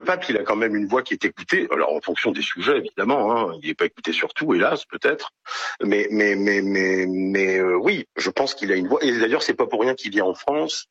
pape, il a quand même une voix qui est écoutée. Alors en fonction des sujets, évidemment, hein, il n'est pas écouté sur tout, hélas, peut-être. Mais oui, je pense qu'il a une voix. Et d'ailleurs, c'est pas pour rien qu'il vient en France.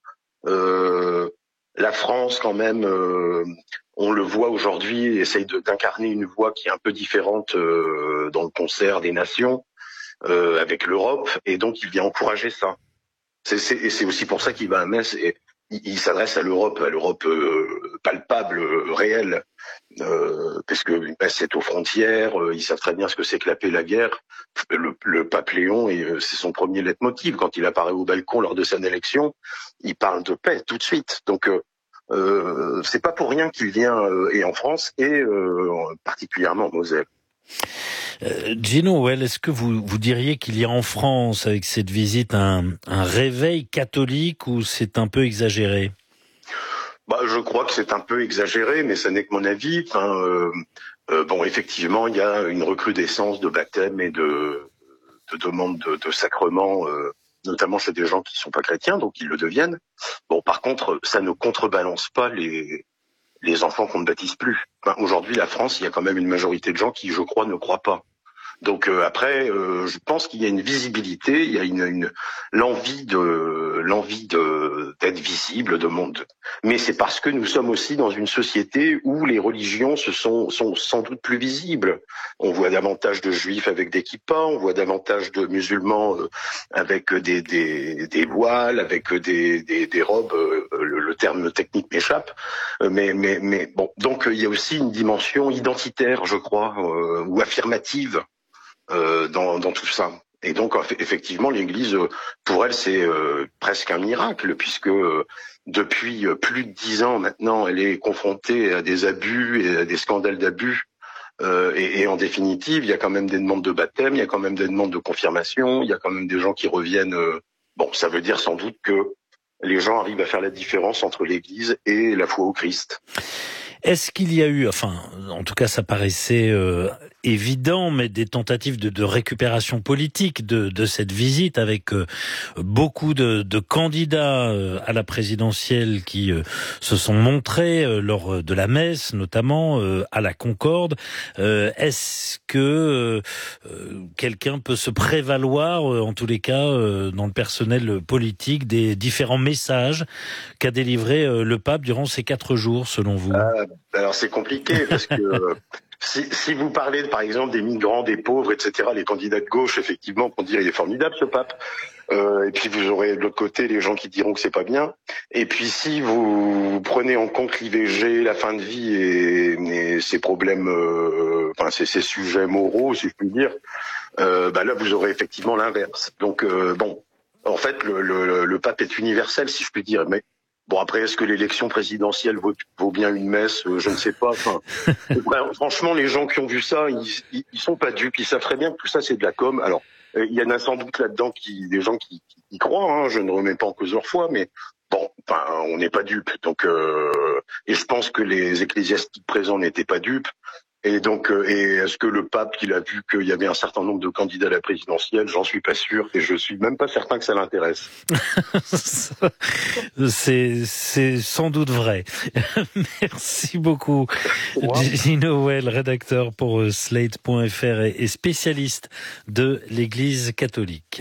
La France, quand même, on le voit aujourd'hui, essaye d'incarner une voix qui est un peu différente dans le concert des nations avec l'Europe, et donc il vient encourager ça. Et c'est aussi pour ça qu'il va à Metz et il s'adresse à l'Europe palpable, réelle, parce que Metz c'est aux frontières, ils savent très bien ce que c'est que la paix et la guerre. Le pape Léon, c'est son premier leitmotiv. Quand il apparaît au balcon lors de son élection, il parle de paix tout de suite. Donc c'est pas pour rien qu'il vient et en France et particulièrement en Moselle. Gino, est-ce que vous diriez qu'il y a en France, avec cette visite, un réveil catholique ou c'est un peu exagéré ? Je crois que c'est un peu exagéré, mais ça n'est que mon avis. Bon, effectivement, il y a une recrudescence de baptême et de demandes de sacrements, notamment chez des gens qui ne sont pas chrétiens, donc ils le deviennent. Bon, par contre, ça ne contrebalance pas les enfants qu'on ne baptise plus. Aujourd'hui, la France, il y a quand même une majorité de gens qui, je crois, ne croient pas. Donc après, je pense qu'il y a une visibilité, il y a l'envie d'être visible, de monde. Mais c'est parce que nous sommes aussi dans une société où les religions sont sans doute plus visibles. On voit davantage de juifs avec des kippas, on voit davantage de musulmans avec des voiles, avec des robes. Le terme technique m'échappe, mais bon. Donc il y a aussi une dimension identitaire, je crois, ou affirmative. Dans tout ça. Et donc effectivement l'Église, pour elle, c'est presque un miracle, puisque depuis plus de 10 ans maintenant, elle est confrontée à des abus et à des scandales d'abus. Et en définitive, il y a quand même des demandes de baptême, il y a quand même des demandes de confirmation, il y a quand même des gens qui reviennent. Bon, ça veut dire sans doute que les gens arrivent à faire la différence entre l'Église et la foi au Christ. Est-ce qu'il y a eu, en tout cas ça paraissait évident, mais des tentatives de récupération politique de cette visite, avec beaucoup de candidats à la présidentielle qui se sont montrés lors de la messe, notamment à la Concorde. Est-ce que quelqu'un peut se prévaloir, en tous les cas, dans le personnel politique, des différents messages qu'a délivré le pape durant ces 4 jours, selon vous ? Alors c'est compliqué parce que si vous parlez par exemple des migrants, des pauvres, etc., les candidats de gauche, effectivement, vont dire il est formidable ce pape. Et puis vous aurez de l'autre côté les gens qui diront que c'est pas bien. Et puis si vous prenez en compte l'IVG, la fin de vie et ces problèmes, ces sujets moraux, si je puis dire, là vous aurez effectivement l'inverse. Donc bon, en fait le pape est universel, si je puis dire, mais bon, après, est-ce que l'élection présidentielle vaut bien une messe ? Je ne sais pas. Franchement, les gens qui ont vu ça, ils sont pas dupes. Ils savent très bien que tout ça, c'est de la com. Alors, il y en a sans doute là-dedans des gens qui y croient. Hein, je ne remets pas en cause leur foi, mais bon, on n'est pas dupes. Donc, et je pense que les ecclésiastiques présents n'étaient pas dupes. Et donc, est-ce que le pape, qu'il a vu qu'il y avait un certain nombre de candidats à la présidentielle, j'en suis pas sûr, et je suis même pas certain que ça l'intéresse. C'est sans doute vrai. Merci beaucoup, Gino Well, rédacteur pour Slate.fr et spécialiste de l'Église catholique.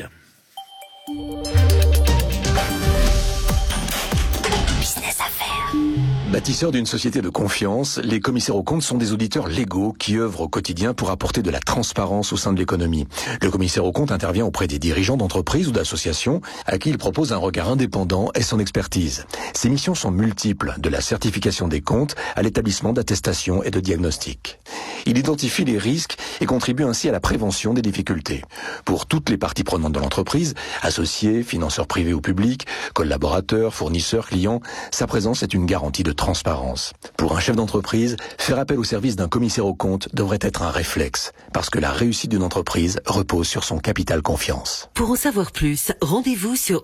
Bâtisseurs d'une société de confiance, les commissaires aux comptes sont des auditeurs légaux qui œuvrent au quotidien pour apporter de la transparence au sein de l'économie. Le commissaire aux comptes intervient auprès des dirigeants d'entreprises ou d'associations à qui il propose un regard indépendant et son expertise. Ses missions sont multiples, de la certification des comptes à l'établissement d'attestations et de diagnostics. Il identifie les risques et contribue ainsi à la prévention des difficultés. Pour toutes les parties prenantes de l'entreprise, associés, financeurs privés ou publics, collaborateurs, fournisseurs, clients, sa présence est une garantie de transparence. Pour un chef d'entreprise, faire appel au service d'un commissaire aux comptes devrait être un réflexe, parce que la réussite d'une entreprise repose sur son capital confiance. Pour en savoir plus, rendez-vous sur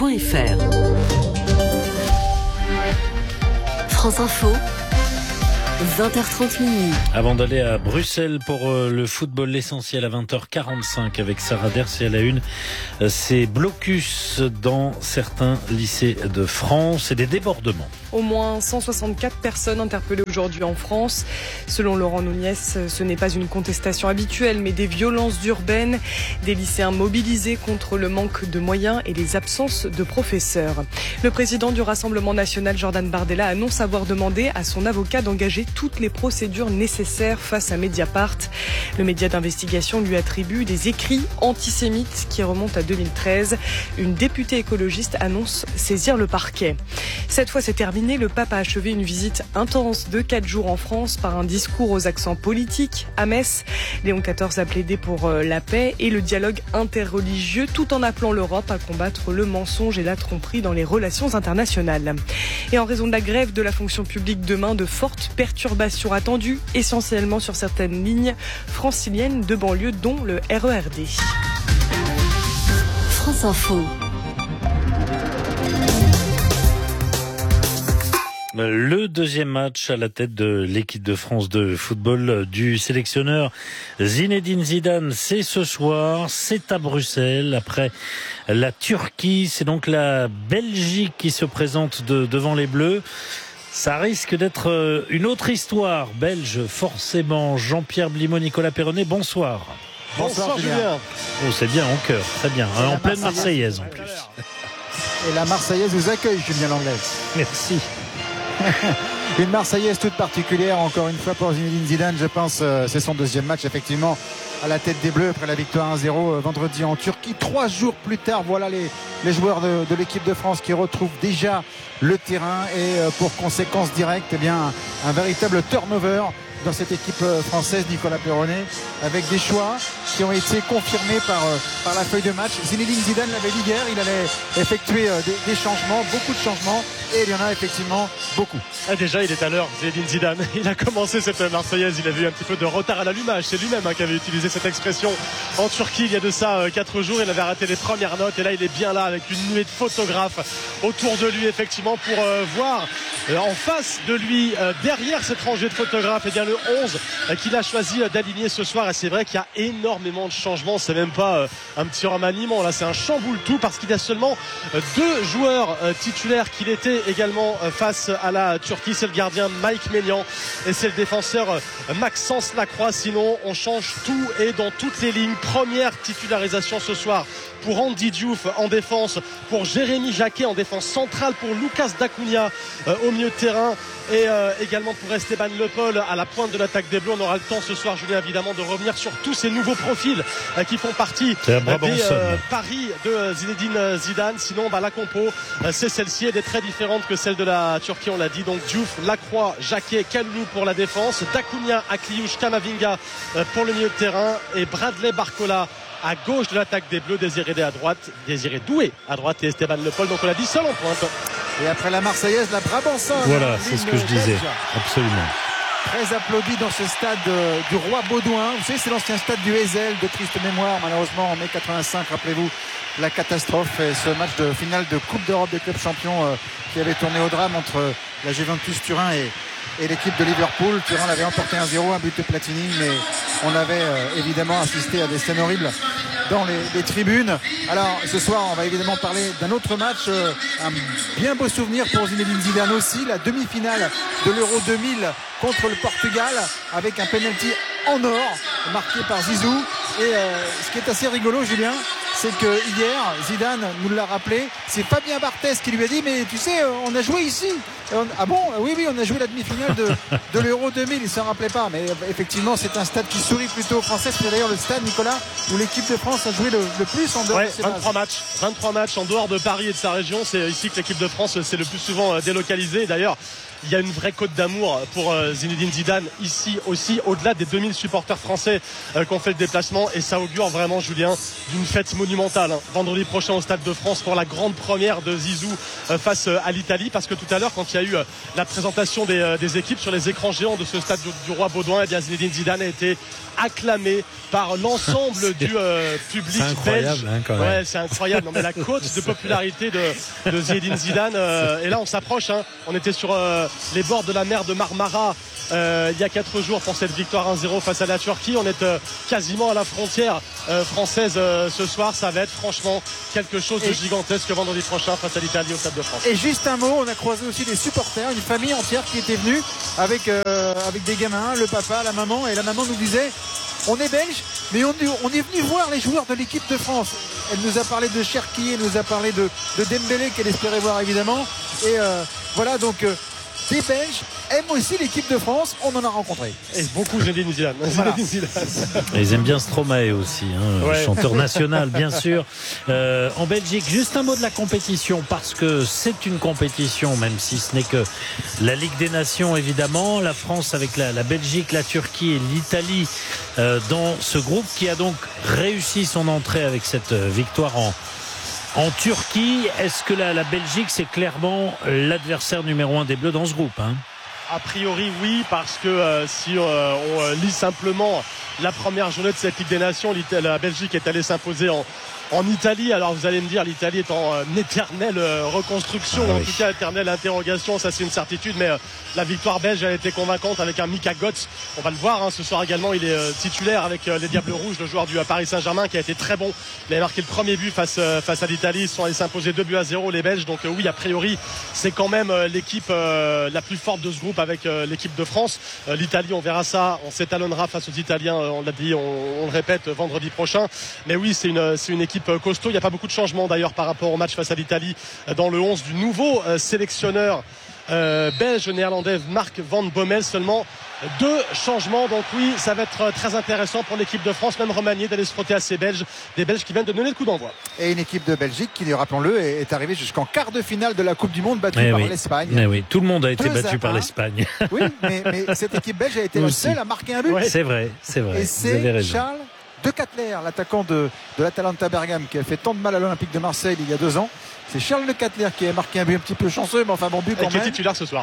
auditeurlegal.fr. France Info, 20h30 minuit. Avant d'aller à Bruxelles pour le football, l'essentiel à 20h45 avec Sarah Ders et à la une, c'est blocus dans certains lycées de France et des débordements. Au moins 164 personnes interpellées aujourd'hui en France. Selon Laurent Nunez, ce n'est pas une contestation habituelle, mais des violences urbaines, des lycéens mobilisés contre le manque de moyens et les absences de professeurs. Le président du Rassemblement national, Jordan Bardella, annonce avoir demandé à son avocat d'engager toutes les procédures nécessaires face à Mediapart. Le média d'investigation lui attribue des écrits antisémites qui remontent à 2013. Une députée écologiste annonce saisir le parquet. Cette fois, c'est terminé. Le pape a achevé une visite intense de 4 jours en France par un discours aux accents politiques à Metz. Léon XIV a plaidé pour la paix et le dialogue interreligieux tout en appelant l'Europe à combattre le mensonge et la tromperie dans les relations internationales. Et en raison de la grève de la fonction publique demain, de fortes perturbations attendues, essentiellement sur certaines lignes franciliennes de banlieue, dont le RERD. France Info. Le deuxième match à la tête de l'équipe de France de football du sélectionneur Zinedine Zidane, c'est ce soir, c'est à Bruxelles. Après la Turquie, c'est donc la Belgique qui se présente devant les Bleus. Ça risque d'être une autre histoire belge, forcément. Jean-Pierre Blimaud, Nicolas Perronnet, bonsoir. Bonsoir Julien. Oh, c'est bien, en cœur, très bien. En pleine Marseillaise en plus. Et la Marseillaise vous accueille, Julien Langlais. Merci. Une Marseillaise toute particulière, encore une fois pour Zinedine Zidane, je pense. C'est son deuxième match, effectivement, à la tête des Bleus après la victoire 1-0 vendredi en Turquie. 3 jours plus tard, voilà les joueurs de l'équipe de France qui retrouvent déjà le terrain et pour conséquence directe, eh bien, un véritable turnover dans cette équipe française, Nicolas Perronnet, avec des choix qui ont été confirmés par la feuille de match. Zinedine Zidane l'avait dit hier, il allait effectuer des changements, beaucoup de changements, et il y en a effectivement beaucoup. Déjà, il est à l'heure, Zinedine Zidane. Il a commencé cette Marseillaise, il avait eu un petit peu de retard à l'allumage. C'est lui-même qui avait utilisé cette expression en Turquie il y a de ça 4 jours. Il avait raté les premières notes et là, il est bien là avec une nuée de photographes autour de lui, effectivement, pour voir en face de lui, derrière cette rangée de photographes, eh bien, le 11 qu'il a choisi d'aligner ce soir. Et c'est vrai qu'il y a énormément de changements. C'est même pas un petit remaniement. Là, c'est un chamboule tout parce qu'il y a seulement 2 joueurs titulaires qu'il était également face à la Turquie. C'est le gardien Mike Maignan et c'est le défenseur Maxence Lacroix. Sinon, on change tout et dans toutes les lignes. Première titularisation ce soir pour Andy Diouf en défense, pour Jérémy Jacquet en défense centrale, pour Lucas Dacunia au milieu de terrain et également pour Esteban Le Paul à la pointe de l'attaque des Bleus. On aura le temps ce soir, Julien, évidemment, de revenir sur tous ces nouveaux profils qui font partie des paris de Zinedine Zidane. Sinon, la compo, c'est celle-ci. Elle est très différente que celle de la Turquie, on l'a dit. Donc Diouf, Lacroix, Jacquet, Kalulu pour la défense, Dacunia, Akliouche, Kamavinga pour le milieu de terrain et Bradley Barcola à gauche de l'attaque des Bleus, Désiré Doué à droite et Esteban Le Paul. Donc on l'a dit, seul en pointe. Et après la Marseillaise, la Brabançonne. Voilà, c'est ce que je disais. Absolument. Très applaudi dans ce stade du Roi Baudouin. Vous savez, c'est l'ancien stade du Heysel, de triste mémoire, malheureusement, en mai 85. Rappelez-vous la catastrophe et ce match de finale de Coupe d'Europe des clubs champions qui avait tourné au drame entre la Juventus Turin et l'équipe de Liverpool. Turin l'avait emporté 1-0, un but de Platini, mais on avait évidemment assisté à des scènes horribles dans les tribunes. Alors ce soir, on va évidemment parler d'un autre match, un bien beau souvenir pour Zinedine Zidane aussi, la demi-finale de l'Euro 2000 contre le Portugal, avec un penalty en or marqué par Zizou. Et ce qui est assez rigolo, Julien, c'est que hier, Zidane nous l'a rappelé, c'est Fabien Barthez qui lui a dit, mais tu sais, on a joué ici. Ah bon, oui, on a joué la demi-finale de l'Euro 2000, il s'en rappelait pas. Mais effectivement, c'est un stade qui sourit plutôt aux Français. C'est d'ailleurs le stade, Nicolas, où l'équipe de France a joué le plus en dehors de ses 23 matchs en dehors de Paris et de sa région. C'est ici que l'équipe de France s'est le plus souvent délocalisée. D'ailleurs, il y a une vraie cote d'amour pour Zinedine Zidane ici aussi, au-delà des 2000 supporters français qui ont fait le déplacement, et ça augure vraiment, Julien, d'une fête monumentale vendredi prochain au Stade de France pour la grande première de Zizou face à l'Italie. Parce que tout à l'heure, quand il y a eu la présentation des équipes sur les écrans géants de ce stade du Roi Baudouin, et bien Zinedine Zidane a été acclamé par l'ensemble du public belge. Ouais, c'est incroyable. Non, mais la cote de popularité de Zinedine Zidane, et là on s'approche, on était sur les bords de la mer de Marmara il y a 4 jours pour cette victoire 1-0 face à la Turquie. On est quasiment à la frontière française ce soir. Ça va être franchement quelque chose de gigantesque vendredi prochain face à l'Italie au Stade de France. Et juste un mot, on a croisé aussi des supporters, une famille entière qui était venue avec des gamins, le papa, la maman, et la maman nous disait: on est belge, mais on est venu voir les joueurs de l'équipe de France. Elle nous a parlé de Cherki, elle nous a parlé de Dembélé qu'elle espérait voir évidemment. Et voilà, donc des Belges aiment aussi l'équipe de France, on en a rencontré. Et beaucoup Zinedine Zidane. Voilà. Ils aiment bien Stromae aussi, chanteur national bien sûr. En Belgique, juste un mot de la compétition, parce que c'est une compétition, même si ce n'est que la Ligue des Nations évidemment. La France avec la Belgique, la Turquie et l'Italie dans ce groupe qui a donc réussi son entrée avec cette victoire en Turquie. Est-ce que la Belgique, c'est clairement l'adversaire numéro 1 des Bleus dans ce groupe, A priori oui, parce que si on lit simplement la première journée de cette Ligue des Nations, la Belgique est allée s'imposer en Italie. Alors vous allez me dire, l'Italie est en éternelle reconstruction, en tout cas éternelle interrogation, ça c'est une certitude, mais la victoire belge a été convaincante avec un Mika Götze. On va le voir, ce soir également il est titulaire avec les Diables Rouges, le joueur du Paris Saint-Germain qui a été très bon. Il a marqué le premier but face à l'Italie. Ils sont allés s'imposer 2-0 les Belges. Donc oui, a priori c'est quand même l'équipe la plus forte de ce groupe avec l'équipe de France. L'Italie, on verra ça, on s'étalonnera face aux Italiens, on l'a dit, on le répète vendredi prochain. Mais oui, c'est une équipe costaud. Il n'y a pas beaucoup de changements d'ailleurs par rapport au match face à l'Italie dans le 11 du nouveau sélectionneur belge néerlandais Mark van Bommel. Seulement 2 changements, donc oui, ça va être très intéressant pour l'équipe de France, même remaniée, d'aller se frotter à ces Belges, des Belges qui viennent de donner le coup d'envoi. Et une équipe de Belgique qui, rappelons-le, est arrivée jusqu'en quart de finale de la Coupe du Monde, battue par l'Espagne. Mais oui, tout le monde a été battu par l'Espagne. Oui, mais cette équipe belge a été la seule à marquer un but. Ouais. C'est vrai. Et c'est Charles De Catler, l'attaquant de l'Atalanta Bergame, qui a fait tant de mal à l'Olympique de Marseille il y a 2 ans. C'est Charles De Catler qui a marqué un but un petit peu chanceux, mais enfin bon but quand même. Et qui est titulaire ce soir.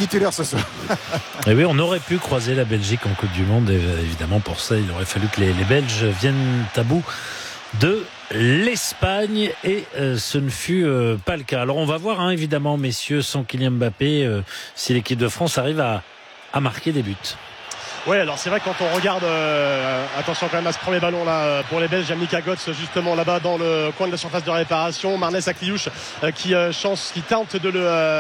Et oui, on aurait pu croiser la Belgique en Coupe du Monde. Et évidemment, pour ça, il aurait fallu que les Belges viennent à bout de l'Espagne, et ce ne fut pas le cas. Alors on va voir, évidemment, messieurs, sans Kylian Mbappé, si l'équipe de France arrive à marquer des buts. Oui, alors c'est vrai que quand on regarde, attention quand même à ce premier ballon là pour les Belges, il y a Mika Götze justement là-bas dans le coin de la surface de réparation. Marnès Akliouche qui tente de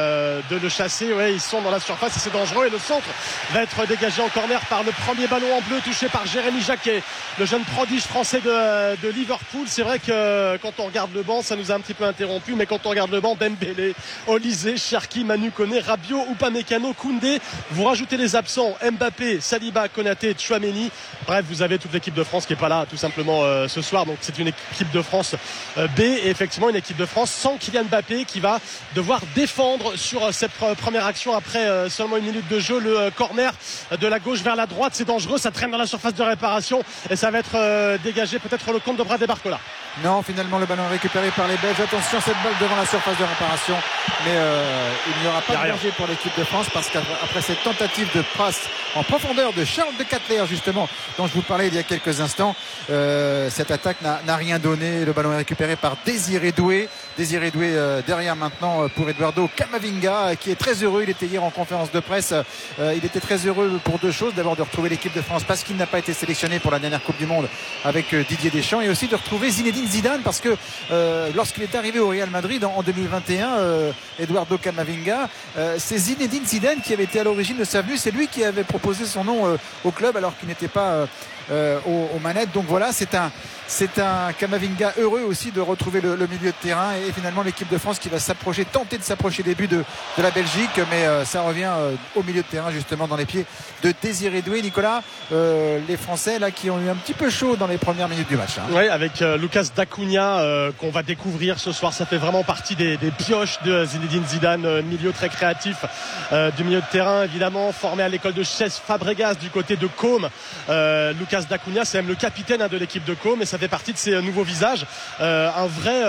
le chasser. Ouais, ils sont dans la surface et c'est dangereux. Et le centre va être dégagé en corner par le premier ballon en bleu touché par Jérémy Jacquet, le jeune prodige français de Liverpool. C'est vrai que quand on regarde le banc, ça nous a un petit peu interrompu, mais quand on regarde le banc, Dembélé, Olysée, Cherki, Manu Koné, Rabiot, Upamecano, Koundé, vous rajoutez les absents, Mbappé, Saliba, Konaté, Tchouaméni. Bref, vous avez toute l'équipe de France qui est pas là tout simplement ce soir. Donc c'est une équipe de France B, et effectivement une équipe de France sans Kylian Mbappé qui va devoir défendre sur cette première action après seulement 1 minute de jeu. Le corner de la gauche vers la droite, c'est dangereux, ça traîne dans la surface de réparation et ça va être dégagé, peut-être le compte de Brad Barcola. Non, finalement le ballon est récupéré par les Belges. Attention, cette balle devant la surface de réparation, mais il n'y aura pas de danger pour l'équipe de France, parce qu'après cette tentative de passe en profondeur de Charles De Catler justement, dont je vous parlais il y a quelques instants, cette attaque n'a rien donné. Le ballon est récupéré par Désiré Doué derrière maintenant pour Eduardo Camavinga, qui est très heureux. Il était hier en conférence de presse, il était très heureux pour 2 choses: d'abord de retrouver l'équipe de France parce qu'il n'a pas été sélectionné pour la dernière Coupe du Monde avec Didier Deschamps, et aussi de retrouver Zinedine Zidane, parce que lorsqu'il est arrivé au Real Madrid en 2021, Eduardo Camavinga, c'est Zinedine Zidane qui avait été à l'origine de sa venue. C'est lui qui avait proposé son nom au club alors qu'il n'était pas aux manettes. Donc voilà, c'est un Camavinga heureux aussi de retrouver le milieu de terrain, et finalement l'équipe de France qui va tenter de s'approcher des buts de la Belgique, mais ça revient au milieu de terrain justement dans les pieds de Désiré Doué. Nicolas, les Français là qui ont eu un petit peu chaud dans les premières minutes du match. Oui, avec Lucas Dacunia qu'on va découvrir ce soir. Ça fait vraiment partie des pioches de Zinedine Zidane, milieu très créatif du milieu de terrain, évidemment formé à l'école de Cesc Fabregas du côté de Côme. Lucas Dacunia, c'est même le capitaine de l'équipe de Côme, et ça fait partie de ses nouveaux visages. Un vrai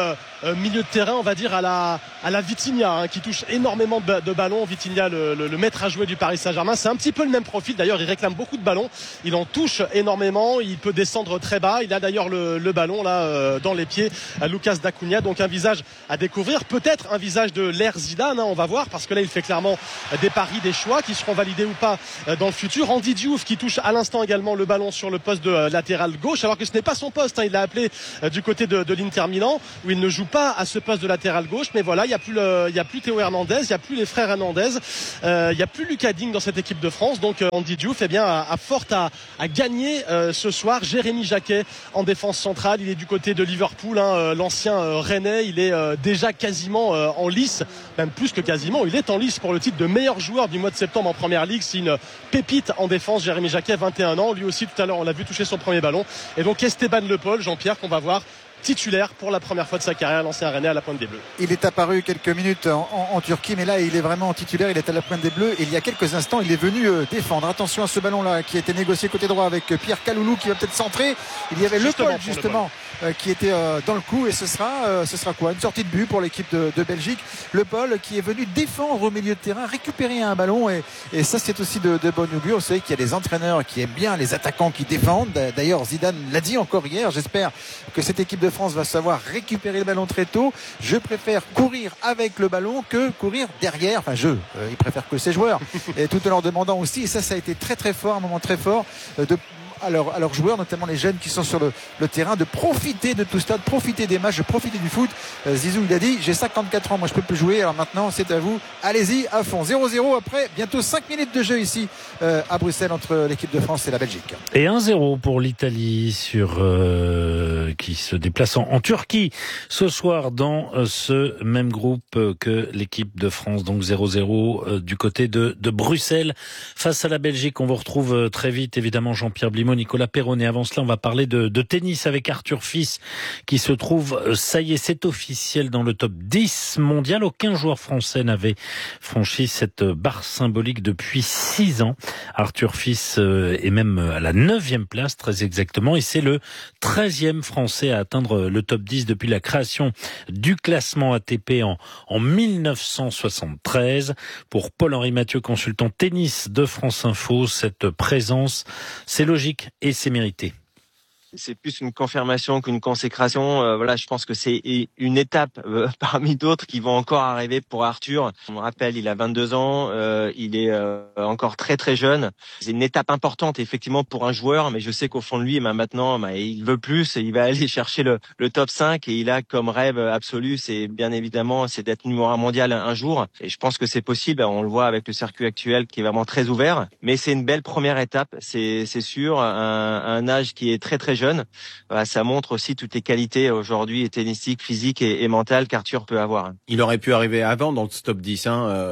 milieu de terrain, on va dire à la Vitinha, qui touche énormément de ballons. Vitinha, le maître à jouer du Paris Saint-Germain, c'est un petit peu le même profil. D'ailleurs, il réclame beaucoup de ballons. Il en touche énormément. Il peut descendre très bas. Il a d'ailleurs le ballon là dans les pieds à Lucas Dacunia. Donc un visage à découvrir, peut-être un visage de l'ère Zidane. On va voir, parce que là, il fait clairement des paris, des choix qui seront validés ou pas dans le futur. Andy Diouf qui touche à l'instant également le ballon sur le poste de latéral gauche, alors que ce n'est pas son poste. Il l'a appelé du côté de l'Inter Milan, où il ne joue pas à ce poste de latéral gauche. Mais voilà, il y a plus Théo Hernandez, il y a plus les frères Hernandez, il y a plus Lucas Digne dans cette équipe de France. Donc Andy Diouf a fort à gagner ce soir. Jérémy Jacquet en défense centrale, il est du côté de Liverpool, l'ancien Rennais. Il est déjà quasiment en lice, même plus que quasiment, il est en lice pour le titre de meilleur joueur du mois de septembre en Première Ligue. C'est une pépite en défense. Jérémy Jacquet, 21 ans, lui aussi tout à l'heure on l'a vu toucher son premier ballon. Et donc Esteban Le Paul, Jean-Pierre, qu'on va voir titulaire pour la première fois de sa carrière, l'ancien Rennais à la pointe des Bleus. Il est apparu quelques minutes en Turquie, mais là il est vraiment titulaire, il est à la pointe des Bleus et il y a quelques instants il est venu défendre. Attention à ce ballon là qui a été négocié côté droit avec Pierre Kaloulou qui va peut-être centrer. Il y avait Le Paul justement qui était dans le coup, et ce sera quoi, une sortie de but pour l'équipe de Belgique. Le Paul qui est venu défendre au milieu de terrain, récupérer un ballon, et ça c'est aussi de bon augure. Vous savez qu'il y a des entraîneurs qui aiment bien les attaquants qui défendent. D'ailleurs Zidane l'a dit encore hier. J'espère que cette équipe de France va savoir récupérer le ballon très tôt. Je préfère courir avec le ballon que courir derrière. Enfin il préfère que ses joueurs, et tout en leur demandant aussi, et ça a été très très fort, un moment très fort à leurs joueurs, notamment les jeunes qui sont sur le terrain, de profiter de tout ça, de profiter des matchs, de profiter du foot. Zizou il a dit, j'ai 54 ans, moi je peux plus jouer, alors maintenant c'est à vous, allez-y à fond. 0-0 après bientôt 5 minutes de jeu ici à Bruxelles entre l'équipe de France et la Belgique. Et 1-0 pour l'Italie qui se déplace en Turquie ce soir dans ce même groupe que l'équipe de France. Donc 0-0 du côté de Bruxelles face à la Belgique. On vous retrouve très vite évidemment, Jean-Pierre Blimaud, Nicolas Perronnet. Avant cela, on va parler de tennis avec Arthur Fils qui se trouve, ça y est, c'est officiel, dans le top 10 mondial. Aucun joueur français n'avait franchi cette barre symbolique depuis 6 ans. Arthur Fils est même à la 9e place très exactement, et c'est le 13e français à atteindre le top 10 depuis la création du classement ATP en 1973. Pour Paul-Henri Mathieu, consultant tennis de France Info, cette présence, c'est logique et c'est mérité. C'est plus une confirmation qu'une consécration. Voilà, je pense que c'est une étape parmi d'autres qui vont encore arriver pour Arthur. On me rappelle, il a 22 ans, il est encore très très jeune. C'est une étape importante effectivement pour un joueur, mais je sais qu'au fond de lui, maintenant, il veut plus. Il va aller chercher le top 5, et il a comme rêve absolu, c'est bien évidemment, c'est d'être numéro 1 mondial un jour. Et je pense que c'est possible. On le voit avec le circuit actuel qui est vraiment très ouvert. Mais c'est une belle première étape, c'est sûr. Un âge qui est très très jeune. Ça montre aussi toutes les qualités aujourd'hui tennistiques, physiques et mentales qu'Arthur peut avoir. Il aurait pu arriver avant dans le top 10,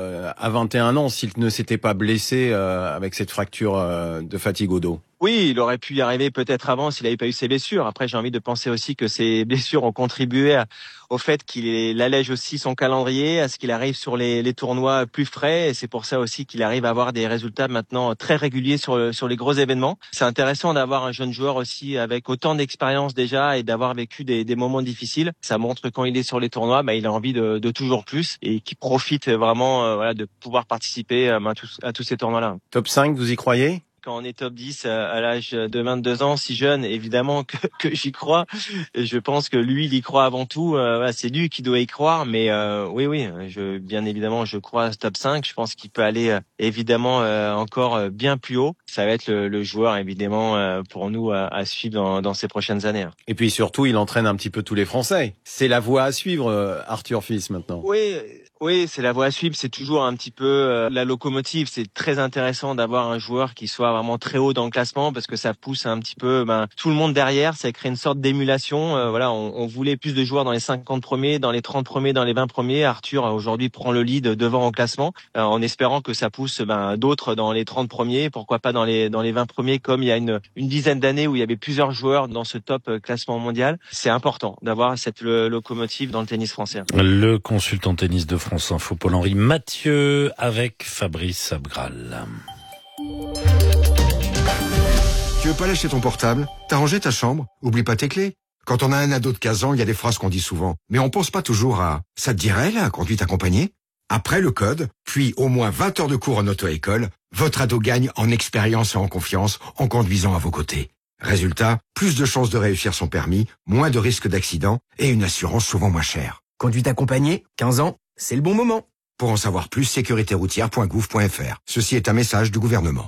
à 21 ans, s'il ne s'était pas blessé avec cette fracture de fatigue au dos. Oui, il aurait pu y arriver peut-être avant s'il n'avait pas eu ses blessures. Après, j'ai envie de penser aussi que ces blessures ont contribué au fait qu'il allège aussi son calendrier, à ce qu'il arrive sur les tournois plus frais. Et c'est pour ça aussi qu'il arrive à avoir des résultats maintenant très réguliers sur les gros événements. C'est intéressant d'avoir un jeune joueur aussi avec autant d'expérience déjà et d'avoir vécu des moments difficiles. Ça montre que quand il est sur les tournois, il a envie de toujours plus, et qu'il profite vraiment de pouvoir participer à tous ces tournois-là. Top 5, vous y croyez ? Quand on est top 10 à l'âge de 22 ans, si jeune, évidemment que j'y crois. Et je pense que lui, il y croit avant tout. C'est lui qui doit y croire. Mais oui, bien évidemment, je crois à ce top 5. Je pense qu'il peut aller évidemment encore bien plus haut. Ça va être le joueur évidemment pour nous à suivre dans ces prochaines années. Et puis surtout, il entraîne un petit peu tous les Français. C'est la voie à suivre, Arthur Fils, maintenant. Oui, c'est la voie à suivre. C'est toujours un petit peu la locomotive. C'est très intéressant d'avoir un joueur qui soit vraiment très haut dans le classement, parce que ça pousse un petit peu tout le monde derrière. Ça crée une sorte d'émulation. On voulait plus de joueurs dans les 50 premiers, dans les 30 premiers, dans les 20 premiers. Arthur aujourd'hui prend le lead devant au classement, en espérant que ça pousse d'autres dans les 30 premiers. Pourquoi pas dans les 20 premiers, comme il y a une dizaine d'années où il y avait plusieurs joueurs dans ce top classement mondial. C'est important d'avoir cette locomotive dans le tennis français. Le consultant tennis de France Info, Paul-Henri Mathieu, avec Fabrice Abgral. Tu veux pas lâcher ton portable? T'as rangé ta chambre? Oublie pas tes clés. Quand on a un ado de 15 ans, il y a des phrases qu'on dit souvent. Mais on pense pas toujours à « ça te dirait la conduite accompagnée ?» Après le code, puis au moins 20 heures de cours en auto-école, votre ado gagne en expérience et en confiance en conduisant à vos côtés. Résultat, plus de chances de réussir son permis, moins de risques d'accident et une assurance souvent moins chère. Conduite accompagnée, 15 ans, c'est le bon moment. Pour en savoir plus, sécuritéroutière.gouv.fr. Ceci est un message du gouvernement.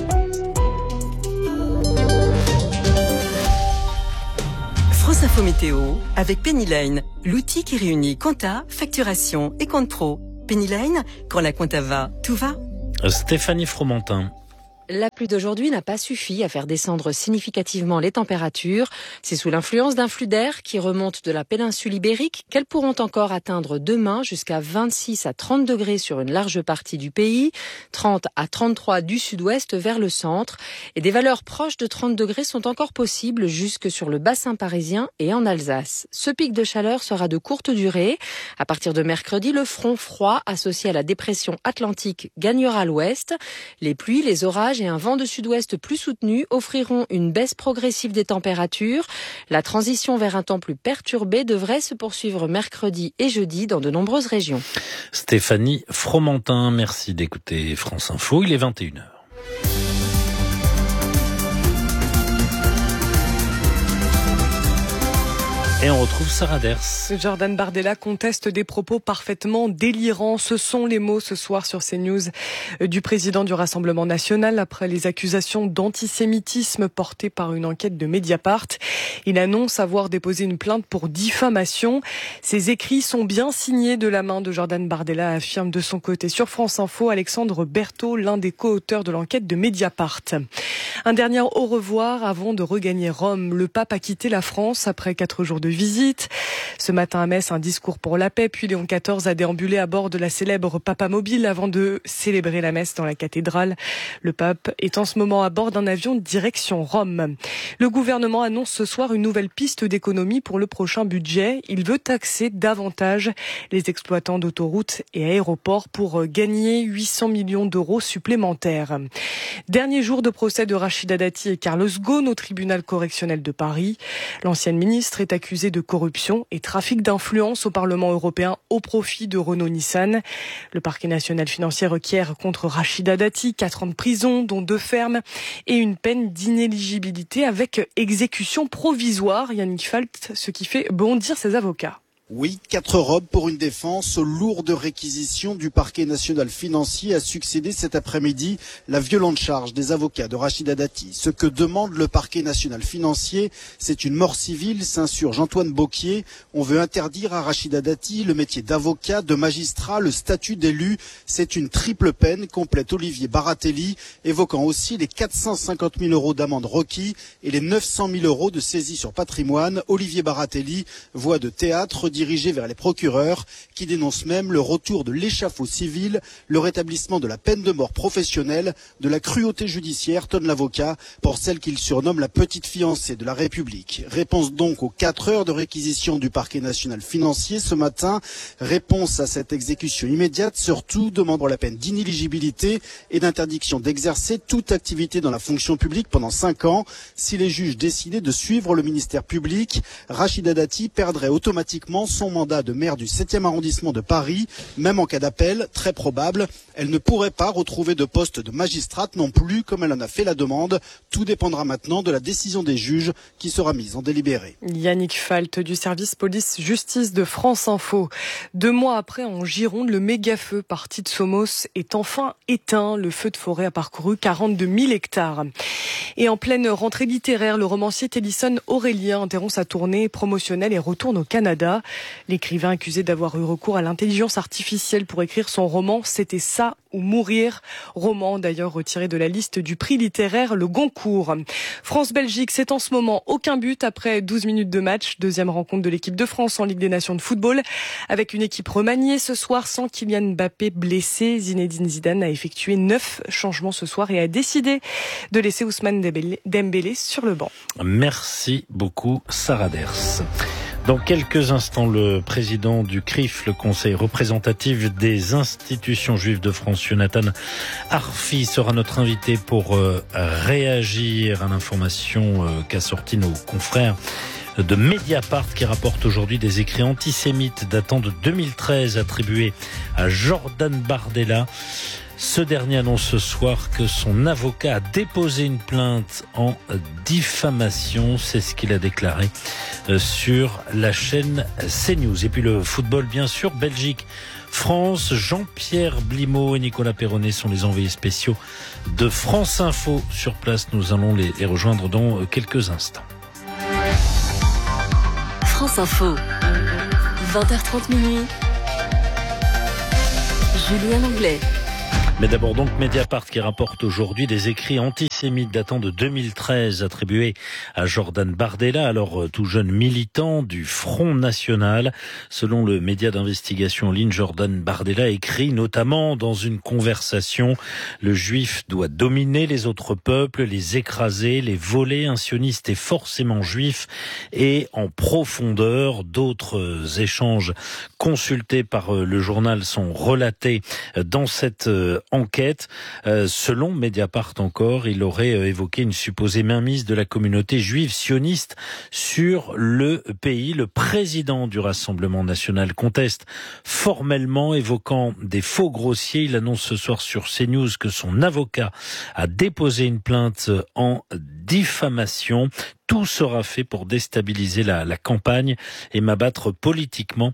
France Info Météo avec Pennyline, l'outil qui réunit compta, facturation et compte pro. Pennyline, quand la compta va, tout va. Stéphanie Fromentin. La pluie d'aujourd'hui n'a pas suffi à faire descendre significativement les températures. C'est sous l'influence d'un flux d'air qui remonte de la péninsule ibérique qu'elles pourront encore atteindre demain jusqu'à 26 à 30 degrés sur une large partie du pays, 30 à 33 du sud-ouest vers le centre. Et des valeurs proches de 30 degrés sont encore possibles jusque sur le bassin parisien et en Alsace. Ce pic de chaleur sera de courte durée. À partir de mercredi, le front froid associé à la dépression atlantique gagnera l'ouest. Les pluies, les orages et un vent de sud-ouest plus soutenu offriront une baisse progressive des températures. La transition vers un temps plus perturbé devrait se poursuivre mercredi et jeudi dans de nombreuses régions. Stéphanie Fromentin, merci d'écouter France Info, il est 21h. Et on retrouve Sarah Ders. Jordan Bardella conteste des propos parfaitement délirants. Ce sont les mots ce soir sur CNews du président du Rassemblement national après les accusations d'antisémitisme portées par une enquête de Mediapart. Il annonce avoir déposé une plainte pour diffamation. Ces écrits sont bien signés de la main de Jordan Bardella, affirme de son côté sur France Info Alexandre Berthaud, l'un des co-auteurs de l'enquête de Mediapart. Un dernier au revoir avant de regagner Rome. Le pape a quitté la France après 4 jours de visite. Ce matin à Metz, un discours pour la paix, puis Léon XIV a déambulé à bord de la célèbre Papamobile avant de célébrer la messe dans la cathédrale. Le pape est en ce moment à bord d'un avion direction Rome. Le gouvernement annonce ce soir une nouvelle piste d'économie pour le prochain budget. Il veut taxer davantage les exploitants d'autoroutes et aéroports pour gagner 800 millions d'euros supplémentaires. Dernier jour de procès de Rachida Dati et Carlos Ghosn au tribunal correctionnel de Paris. L'ancienne ministre est accusée de corruption et trafic d'influence au Parlement européen au profit de Renault-Nissan. Le parquet national financier requiert contre Rachida Dati 4 ans de prison, dont 2 fermes, et une peine d'inéligibilité avec exécution provisoire. Yannick Falt, ce qui fait bondir ses avocats. Oui, 4 robes pour une défense. Aux lourdes réquisitions du parquet national financier a succédé cet après-midi la violente charge des avocats de Rachida Dati. Ce que demande le parquet national financier, c'est une mort civile, s'insurge Antoine Bocquier. On veut interdire à Rachida Dati le métier d'avocat, de magistrat, le statut d'élu. C'est une triple peine, complète Olivier Baratelli, évoquant aussi les 450 000 euros d'amende requis et les 900 000 euros de saisie sur patrimoine. Olivier Baratelli, voix de théâtre, dirigé vers les procureurs qui dénoncent même le retour de l'échafaud civil, le rétablissement de la peine de mort professionnelle, de la cruauté judiciaire, tonne l'avocat, pour celle qu'il surnomme la petite fiancée de la République. Réponse donc aux 4 heures de réquisition du parquet national financier ce matin. Réponse à cette exécution immédiate, surtout demandant la peine d'inéligibilité et d'interdiction d'exercer toute activité dans la fonction publique pendant 5 ans. Si les juges décidaient de suivre le ministère public, Rachida Dati perdrait automatiquement son mandat de maire du 7e arrondissement de Paris. Même en cas d'appel, très probable, elle ne pourrait pas retrouver de poste de magistrate non plus, comme elle en a fait la demande. Tout dépendra maintenant de la décision des juges qui sera mise en délibéré. Yannick Falt du service police-justice de France Info. 2 mois après, en Gironde, le méga-feu parti de Somos est enfin éteint. Le feu de forêt a parcouru 42 000 hectares. Et en pleine rentrée littéraire, le romancier Tennyson Aurélien interrompt sa tournée promotionnelle et retourne au Canada. L'écrivain accusé d'avoir eu recours à l'intelligence artificielle pour écrire son roman « C'était ça ou mourir », roman d'ailleurs retiré de la liste du prix littéraire Le Goncourt. France-Belgique, c'est en ce moment aucun but après 12 minutes de match. 2e rencontre de l'équipe de France en Ligue des Nations de football avec une équipe remaniée ce soir sans Kylian Mbappé blessé. Zinedine Zidane a effectué 9 changements ce soir et a décidé de laisser Ousmane Dembélé sur le banc. Merci beaucoup Sarah Ders. Dans quelques instants, le président du CRIF, le Conseil représentatif des institutions juives de France, Jonathan Arfi, sera notre invité pour réagir à l'information qu'a sorti nos confrères de Mediapart qui rapporte aujourd'hui des écrits antisémites datant de 2013 attribués à Jordan Bardella. Ce dernier annonce ce soir que son avocat a déposé une plainte en diffamation. C'est ce qu'il a déclaré sur la chaîne CNews. Et puis le football, bien sûr, Belgique, France, Jean-Pierre Blimaud et Nicolas Perronnet sont les envoyés spéciaux de France Info sur place. Nous allons les rejoindre dans quelques instants. France Info, 20h30 minuit. Julien Anglais. Mais d'abord donc Mediapart qui rapporte aujourd'hui des écrits antisémites datant de 2013 attribués à Jordan Bardella, alors tout jeune militant du Front National. Selon le média d'investigation en ligne, Jordan Bardella écrit notamment dans une conversation: le juif doit dominer les autres peuples, les écraser, les voler. Un sioniste est forcément juif et en profondeur. D'autres échanges consultés par le journal sont relatés dans cette enquête. Selon Mediapart encore, il aurait évoqué une supposée mainmise de la communauté juive sioniste sur le pays. Le président du Rassemblement national conteste formellement, évoquant des faux grossiers. Il annonce ce soir sur CNews que son avocat a déposé une plainte en diffamation. Tout sera fait pour déstabiliser la campagne et m'abattre politiquement,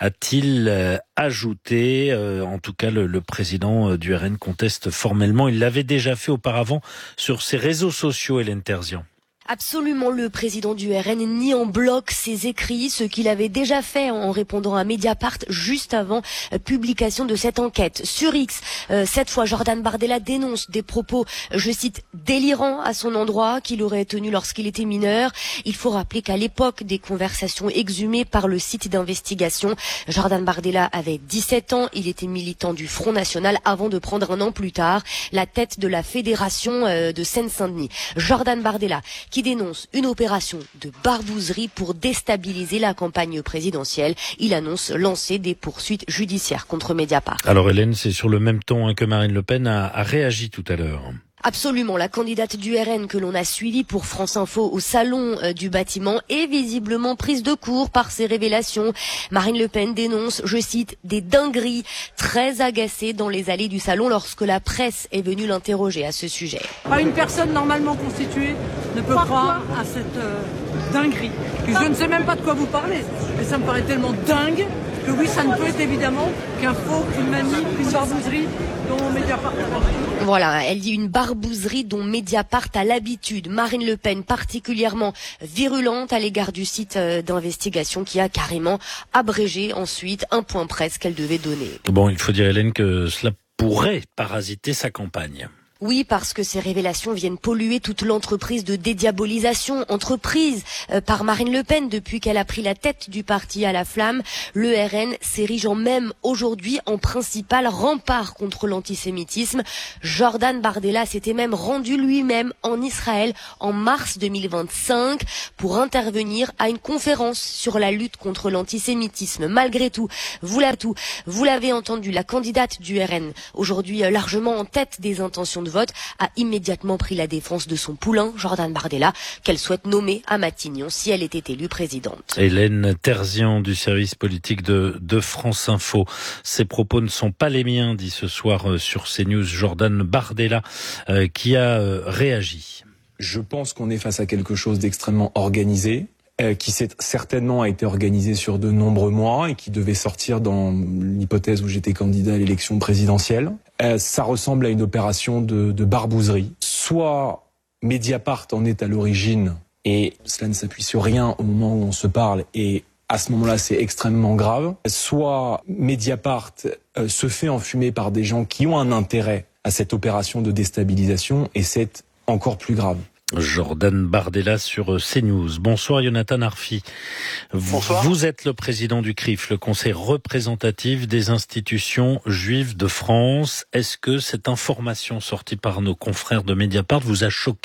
a-t-il ajouté. En tout cas, le président du RN conteste formellement. Il l'avait déjà fait auparavant sur ses réseaux sociaux, Hélène Terzian. Absolument, le président du RN nie en bloc ses écrits, ce qu'il avait déjà fait en répondant à Mediapart juste avant publication de cette enquête. Sur X, cette fois, Jordan Bardella dénonce des propos, je cite, délirants à son endroit qu'il aurait tenus lorsqu'il était mineur. Il faut rappeler qu'à l'époque des conversations exhumées par le site d'investigation, Jordan Bardella avait 17 ans, il était militant du Front National avant de prendre un an plus tard la tête de la fédération de Seine-Saint-Denis. Jordan Bardella qui dénonce une opération de barbouzerie pour déstabiliser la campagne présidentielle. Il annonce lancer des poursuites judiciaires contre Mediapart. Alors Hélène, c'est sur le même ton que Marine Le Pen a réagi tout à l'heure. Absolument, la candidate du RN que l'on a suivie pour France Info au salon du bâtiment est visiblement prise de court par ces révélations. Marine Le Pen dénonce, je cite, des dingueries, très agacée dans les allées du salon lorsque la presse est venue l'interroger à ce sujet. Pas une personne normalement constituée ne peut croire à cette dinguerie. Je ne sais même pas de quoi vous parlez, mais ça me paraît tellement dingue que oui, ça ne peut être évidemment qu'un faux, une manip, une barbouzerie dont Mediapart a l'habitude. Voilà, elle dit une barbouzerie dont Mediapart a l'habitude. Marine Le Pen particulièrement virulente à l'égard du site d'investigation qui a carrément abrégé ensuite un point presse qu'elle devait donner. Bon, il faut dire Hélène que cela pourrait parasiter sa campagne. Oui, parce que ces révélations viennent polluer toute l'entreprise de dédiabolisation, entreprise par Marine Le Pen depuis qu'elle a pris la tête du parti à la flamme. Le RN s'érigeant même aujourd'hui en principal rempart contre l'antisémitisme. Jordan Bardella s'était même rendu lui-même en Israël en mars 2025 pour intervenir à une conférence sur la lutte contre l'antisémitisme. Malgré tout, vous l'avez entendu, la candidate du RN, aujourd'hui largement en tête des intentions de vote, a immédiatement pris la défense de son poulain, Jordan Bardella, qu'elle souhaite nommer à Matignon si elle était élue présidente. Hélène Terzian du service politique de France Info. Ces propos ne sont pas les miens, dit ce soir sur CNews Jordan Bardella qui a réagi. Je pense qu'on est face à quelque chose d'extrêmement organisé, qui certainement a été organisé sur de nombreux mois et qui devait sortir dans l'hypothèse où j'étais candidat à l'élection présidentielle. Ça ressemble à une opération de barbouzerie. Soit Mediapart en est à l'origine et cela ne s'appuie sur rien au moment où on se parle et à ce moment-là c'est extrêmement grave. Soit Mediapart se fait enfumer par des gens qui ont un intérêt à cette opération de déstabilisation et c'est encore plus grave. Jordan Bardella sur CNews. Bonsoir Jonathan Arfi. Bonsoir. Vous êtes le président du CRIF, le Conseil représentatif des institutions juives de France. Est-ce que cette information sortie par nos confrères de Mediapart vous a choqué ?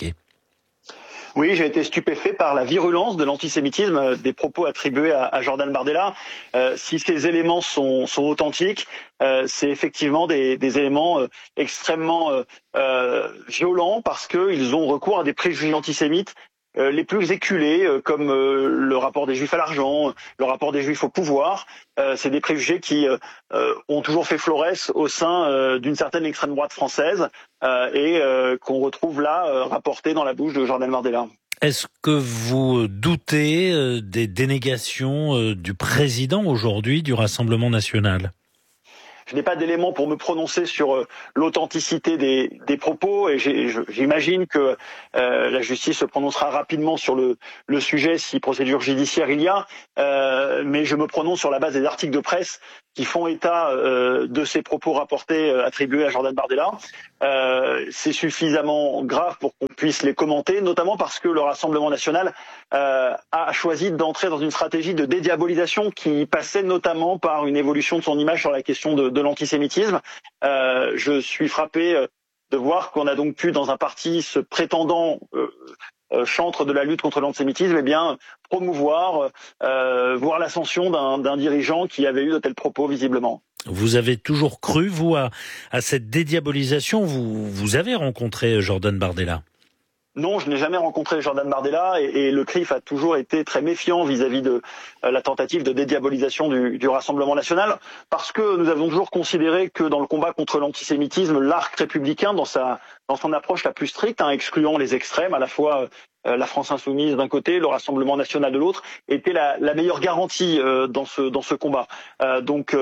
Oui, j'ai été stupéfait par la virulence de l'antisémitisme des propos attribués à Jordan Bardella. Si ces éléments sont authentiques, c'est effectivement des éléments extrêmement violents parce qu'ils ont recours à des préjugés antisémites les plus éculés, comme le rapport des Juifs à l'argent, le rapport des Juifs au pouvoir. C'est des préjugés qui ont toujours fait florès au sein d'une certaine extrême droite française et qu'on retrouve là rapporté dans la bouche de Jordan Bardella. Est-ce que vous doutez des dénégations du président aujourd'hui du Rassemblement national ? Je n'ai pas d'éléments pour me prononcer sur l'authenticité des propos et j'imagine que la justice se prononcera rapidement sur le sujet si procédure judiciaire il y a, mais je me prononce sur la base des articles de presse qui font état de ces propos rapportés attribués à Jordan Bardella. C'est suffisamment grave pour qu'on puisse les commenter, notamment parce que le Rassemblement national a choisi d'entrer dans une stratégie de dédiabolisation qui passait notamment par une évolution de son image sur la question de l'antisémitisme. Je suis frappé de voir qu'on a donc pu, dans un parti se prétendant chantre de la lutte contre l'antisémitisme, eh bien promouvoir, voir l'ascension d'un dirigeant qui avait eu de tels propos visiblement. Vous avez toujours cru, vous, à cette dédiabolisation ? Vous avez rencontré Jordan Bardella ? Non, je n'ai jamais rencontré Jordan Bardella et le CRIF a toujours été très méfiant vis-à-vis de la tentative de dédiabolisation du Rassemblement national, parce que nous avons toujours considéré que dans le combat contre l'antisémitisme, l'arc républicain, dans son approche la plus stricte, excluant les extrêmes, à la fois la France insoumise d'un côté, le Rassemblement national de l'autre, était la meilleure garantie dans ce combat. Donc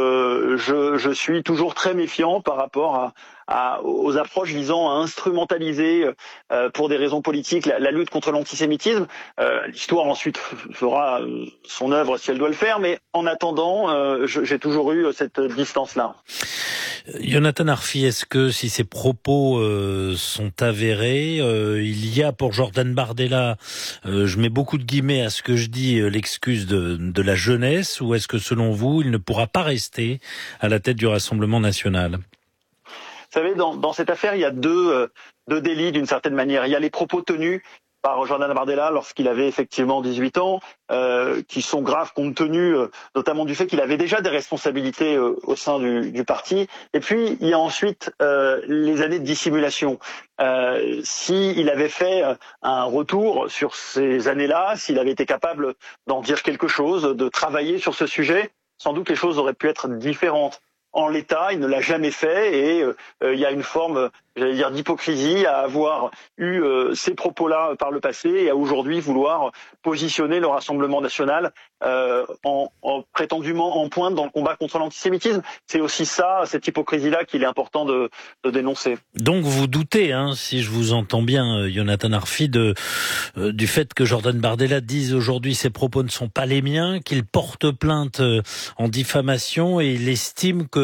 je suis toujours très méfiant par rapport aux approches visant à instrumentaliser pour des raisons politiques la lutte contre l'antisémitisme. L'histoire ensuite fera son œuvre si elle doit le faire, mais en attendant, j'ai toujours eu cette distance-là. Jonathan Arfi, est-ce que si ces propos sont avérés, il y a pour Jordan Bardella, je mets beaucoup de guillemets à ce que je dis, l'excuse de la jeunesse, ou est-ce que selon vous, il ne pourra pas rester à la tête du Rassemblement national ? Vous savez, dans cette affaire, il y a deux délits d'une certaine manière. Il y a les propos tenus par Jordan Bardella lorsqu'il avait effectivement 18 ans, qui sont graves compte tenu notamment du fait qu'il avait déjà des responsabilités au sein du parti. Et puis, il y a ensuite les années de dissimulation. S'il avait fait un retour sur ces années-là, s'il avait été capable d'en dire quelque chose, de travailler sur ce sujet, sans doute les choses auraient pu être différentes. En l'état, il ne l'a jamais fait et il y a une forme, j'allais dire, d'hypocrisie à avoir eu ces propos-là par le passé et à aujourd'hui vouloir positionner le Rassemblement national en prétendument en pointe dans le combat contre l'antisémitisme. C'est aussi ça, cette hypocrisie-là, qu'il est important de dénoncer. Donc vous doutez, si je vous entends bien, Jonathan Arfi, du fait que Jordan Bardella dise aujourd'hui ces propos ne sont pas les miens, qu'il porte plainte en diffamation et il estime que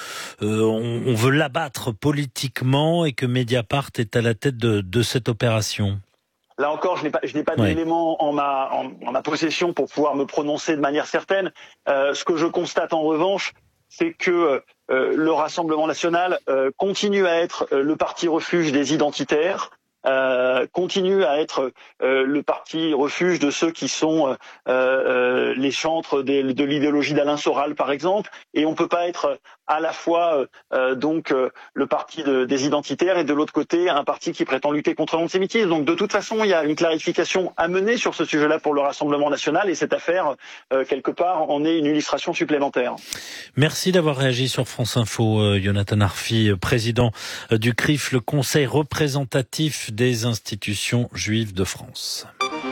on veut l'abattre politiquement et que Mediapart est à la tête de cette opération. Là encore, je n'ai pas d'éléments en ma possession pour pouvoir me prononcer de manière certaine. Ce que je constate en revanche, c'est que le Rassemblement national continue à être le parti refuge des identitaires, continue à être le parti refuge de ceux qui sont les chantres de l'idéologie d'Alain Soral, par exemple, et on peut pas être à la fois donc le parti des identitaires et de l'autre côté un parti qui prétend lutter contre l'antisémitisme. Donc de toute façon, il y a une clarification à mener sur ce sujet-là pour le Rassemblement national et cette affaire, quelque part, en est une illustration supplémentaire. Merci d'avoir réagi sur France Info, Jonathan Arfi, président du CRIF, le Conseil représentatif des institutions juives de France.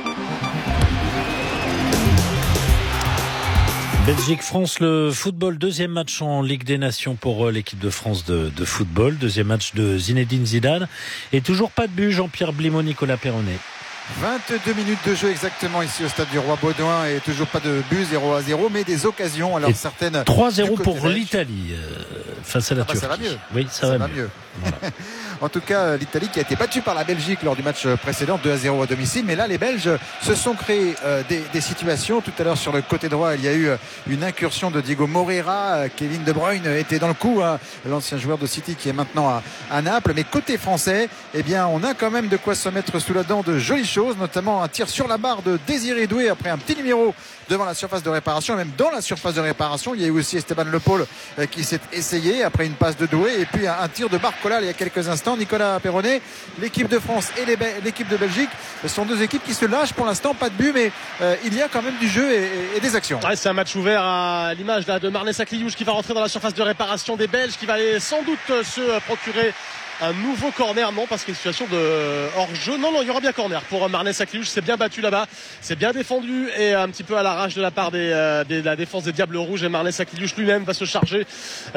Belgique-France, le football, deuxième match en Ligue des Nations pour l'équipe de France de football, deuxième match de Zinedine Zidane, et toujours pas de but, Jean-Pierre Blimaud, Nicolas Perronnet. 22 minutes de jeu exactement ici au stade du Roi Baudouin et toujours pas de but, 0-0, mais des occasions. Alors certaines 3-0 pour l'Italie face à la Turquie. Ça va mieux. Oui, ça va mieux. Voilà. En tout cas, l'Italie qui a été battue par la Belgique lors du match précédent, 2-0 à domicile. Mais là, les Belges se sont créés des situations. Tout à l'heure, sur le côté droit, il y a eu une incursion de Diego Moreira. Kevin De Bruyne était dans le coup, l'ancien joueur de City qui est maintenant à Naples. Mais côté français, eh bien, on a quand même de quoi se mettre sous la dent de jolies choses, notamment un tir sur la barre de Désiré Doué après un petit numéro devant la surface de réparation. Même dans la surface de réparation, il y a eu aussi Esteban Le Paul qui s'est essayé après une passe de Doué et puis un tir de Barco Barcola il y a quelques instants. Nicolas Perronnet, l'équipe de France et l'équipe de Belgique sont deux équipes qui se lâchent pour l'instant, pas de but, mais il y a quand même du jeu et des actions. Ouais, c'est un match ouvert à l'image là, de Marnessa Kliouche qui va rentrer dans la surface de réparation des Belges, qui va aller sans doute se procurer un nouveau corner, non, parce qu'il y a une situation de hors-jeu. Non, il y aura bien corner pour Marnessa Kliouche. C'est bien battu là-bas, c'est bien défendu et un petit peu à l'arrache de la part de la défense des Diables Rouges. Et Marnessa Kliouche lui-même va se charger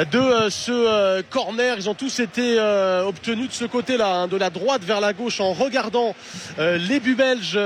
de ce corner. Ils ont tous été obtenus de ce côté-là, hein, de la droite vers la gauche, en regardant les buts belges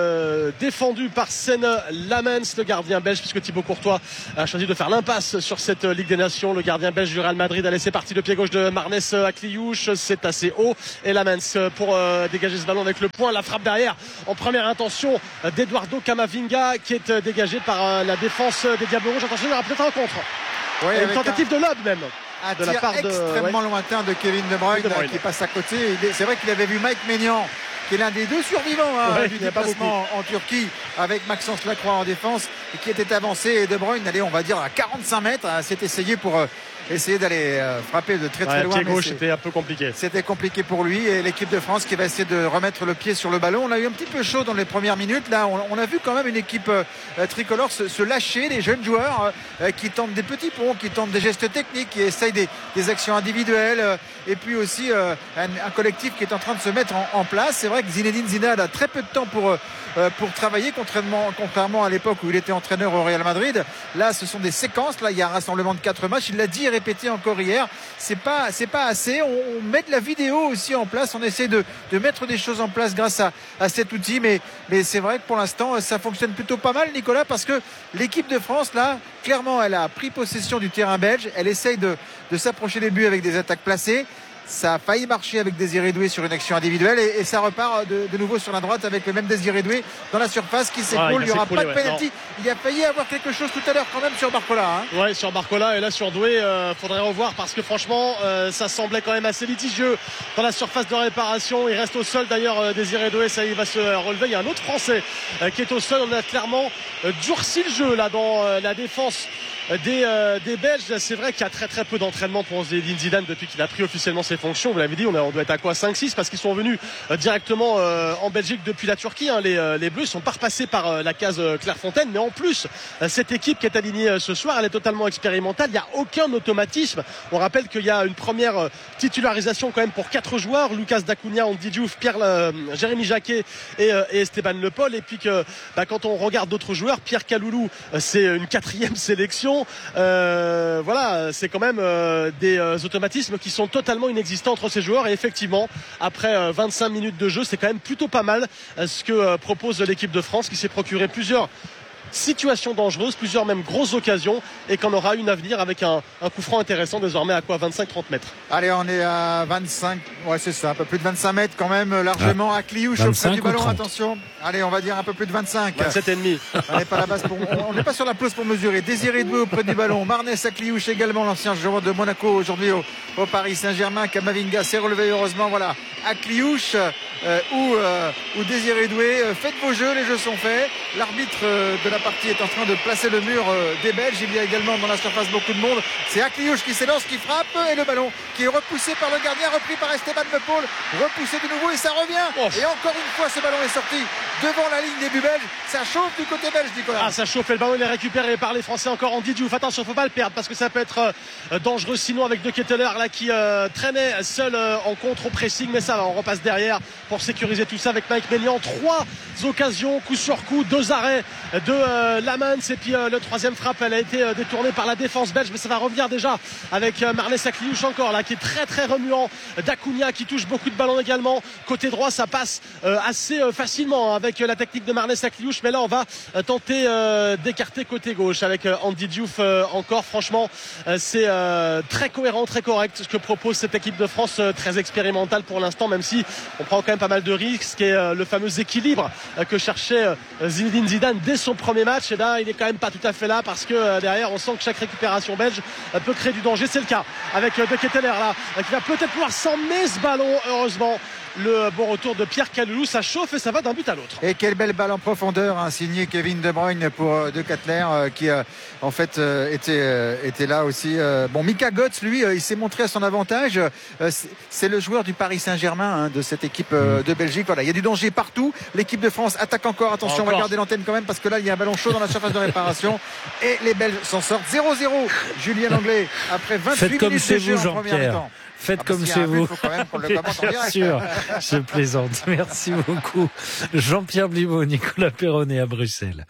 défendus par Senne Lamens, le gardien belge, puisque Thibaut Courtois a choisi de faire l'impasse sur cette Ligue des Nations. Le gardien belge du Real Madrid a laissé partir le pied gauche de Marnessa Kliouche. C'est assez haut et Lamens pour dégager ce ballon avec le poing. La frappe derrière en première intention d'Eduardo Camavinga qui est dégagé par la défense des Diables Rouges. Attention, il y aura peut-être un contre. Ouais, une tentative de lob même. Un de la tir part extrêmement lointain de Kevin De Bruyne qui passe à côté. C'est vrai qu'il avait vu Mike Maignan, qui est l'un des deux survivants du déplacement en Turquie, avec Maxence Lacroix en défense, et qui était avancé. Et De Bruyne, allez, on va dire à 45 mètres, s'est essayé pour essayer d'aller frapper de très loin. Pied gauche, c'était un peu compliqué. C'était compliqué pour lui, et l'équipe de France qui va essayer de remettre le pied sur le ballon. On a eu un petit peu chaud dans les premières minutes. Là, on a vu quand même une équipe tricolore se lâcher, les jeunes joueurs qui tentent des petits ponts, qui tentent des gestes techniques, qui essayent des actions individuelles, et puis aussi un collectif qui est en train de se mettre en place. C'est vrai que Zinedine Zidane a très peu de temps pour travailler, contrairement à l'époque où il était entraîneur au Real Madrid. Là, ce sont des séquences. Là, il y a un rassemblement de 4 matchs. Il l'a dit et répété encore hier. C'est pas assez. On met de la vidéo aussi en place. On essaie de mettre des choses en place grâce à cet outil. Mais c'est vrai que pour l'instant, ça fonctionne plutôt pas mal, Nicolas, parce que l'équipe de France, là, clairement, elle a pris possession du terrain belge. Elle essaye de s'approcher des buts avec des attaques placées. Ça a failli marcher avec Désiré Doué sur une action individuelle et ça repart de nouveau sur la droite avec le même Désiré Doué dans la surface qui s'écoule. Il n'y aura pas de penalty. Il a failli avoir quelque chose tout à l'heure quand même sur Barcola. Ouais, sur Barcola, et là sur Doué, faudrait revoir parce que franchement, ça semblait quand même assez litigieux dans la surface de réparation. Il reste au sol d'ailleurs, Désiré Doué, ça il va se relever. Il y a un autre Français qui est au sol. On a clairement durci le jeu là dans la défense des Belges. C'est vrai qu'il y a très peu d'entraînement pour Zinedine Zidane depuis qu'il a pris officiellement ses fonctions. Vous l'avez dit, on doit être à quoi, 5-6, parce qu'ils sont venus directement en Belgique depuis la Turquie, hein. Les Bleus sont pas repassés par la case Clairefontaine, mais en plus cette équipe qui est alignée ce soir, elle est totalement expérimentale. Il n'y a aucun automatisme. On rappelle qu'il y a une première titularisation quand même pour 4 joueurs: Lucas Dacunia, Andy Diouf, Jérémy Jacquet et Esteban Le Paul. Et puis que quand on regarde d'autres joueurs, Pierre Kaloulou, c'est une 4e sélection. Voilà, c'est quand même des automatismes qui sont totalement inexistants entre ces joueurs. Et effectivement, après 25 minutes de jeu, c'est quand même plutôt pas mal ce que propose l'équipe de France, qui s'est procuré plusieurs situations dangereuses, plusieurs même grosses occasions, et qu'on aura une à venir avec un coup franc intéressant désormais à quoi, 25-30 mètres. Allez, on est à 25, ouais c'est ça, un peu plus de 25 mètres quand même, largement à Kliouche auprès du ballon. Attention, allez, on va dire un peu plus de 25. 27,5. On n'est pas la base on n'est pas sur la pelouse pour mesurer. Désiré Doué auprès du ballon, Marnessa Kliouche également, l'ancien joueur de Monaco aujourd'hui au Paris Saint-Germain. Camavinga s'est relevé heureusement, voilà, à Kliouche ou Désiré Doué. Faites vos jeux, les jeux sont faits. L'arbitre de la partie est en train de placer le mur des Belges. Il y a également dans la surface beaucoup de monde. C'est Akliouche qui s'élance, qui frappe, et le ballon qui est repoussé par le gardien, repris par Esteban Le Paul, repoussé de nouveau et ça revient. Et encore une fois ce ballon est sorti devant la ligne des buts belges. Ça chauffe du côté belge, Nicolas. Ah, ça chauffe, et le ballon il est récupéré par les Français encore en Diouf. Attention, faut pas le perdre parce que ça peut être dangereux sinon, avec De Ketteler là qui traînait seul en contre au pressing, mais ça va, on repasse derrière pour sécuriser tout ça avec Mike Maignan. 3 occasions coup sur coup, 2 arrêts de Lamens, et puis le 3e frappe, elle a été détournée par la défense belge, mais ça va revenir déjà avec Marnessa Kliouche encore là qui est très remuant. Dacunia qui touche beaucoup de ballons également côté droit, ça passe assez facilement avec la technique de Marnessa Kliouche, mais là on va tenter d'écarter côté gauche avec Andy Diouf encore. Franchement, c'est très cohérent, très correct ce que propose cette équipe de France, très expérimentale pour l'instant, même si on prend quand même pas mal de risques, et le fameux équilibre que cherchait Zinedine Zidane dès son premier match, et là il est quand même pas tout à fait là, parce que derrière on sent que chaque récupération belge peut créer du danger. C'est le cas avec De Ketteler là qui va peut-être pouvoir s'emmener ce ballon, heureusement le bon retour de Pierre Kaloulou. Ça chauffe et ça va d'un but à l'autre. Et quelle belle balle en profondeur, signé Kevin De Bruyne pour De Ketelaere, qui en fait était là aussi. Mika Götze, lui, il s'est montré à son avantage. C'est le joueur du Paris Saint-Germain, de cette équipe de Belgique. Voilà, il y a du danger partout. L'équipe de France attaque encore. Attention, on va garder l'antenne quand même parce que là, il y a un ballon chaud dans la surface de réparation. Et les Belges s'en sortent 0-0. Julien Langlais, après 28 minutes de jeu en première mi-temps. Faites comme chez vous. Bien sûr, je plaisante. Merci beaucoup. Jean-Pierre Blibaud, Nicolas Perronnet à Bruxelles.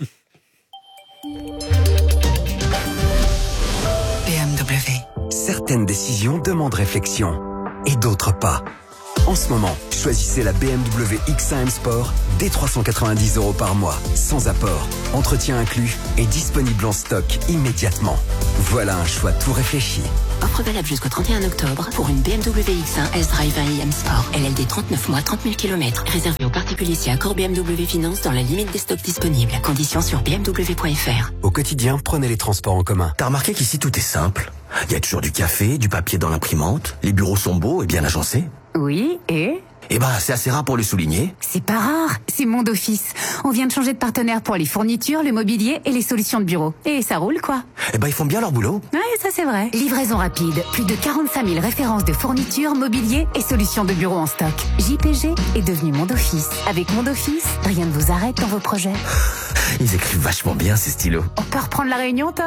BMW. Certaines décisions demandent réflexion et d'autres pas. En ce moment, choisissez la BMW X1 M Sport dès 390 € par mois, sans apport, entretien inclus et disponible en stock immédiatement. Voilà un choix tout réfléchi. Offre valable jusqu'au 31 octobre pour une BMW X1 S-Drive 1 iM Sport. LLD 39 mois, 30 000 km. Réservé aux particuliers si accord BMW Finance dans la limite des stocks disponibles. Conditions sur bmw.fr. Au quotidien, prenez les transports en commun. T'as remarqué qu'ici tout est simple? Il y a toujours du café, du papier dans l'imprimante, les bureaux sont beaux et bien agencés. Oui, et c'est assez rare pour le souligner. C'est pas rare, c'est Monde Office. On vient de changer de partenaire pour les fournitures, le mobilier et les solutions de bureau. Et ça roule, quoi. Ils font bien leur boulot. Ouais, ça c'est vrai. Livraison rapide, plus de 45 000 références de fournitures, mobilier et solutions de bureau en stock. JPG est devenu Monde Office. Avec Monde Office, rien ne vous arrête dans vos projets. Ils écrivent vachement bien, ces stylos. On peut reprendre la réunion, Tom ?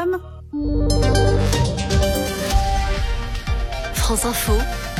France Info.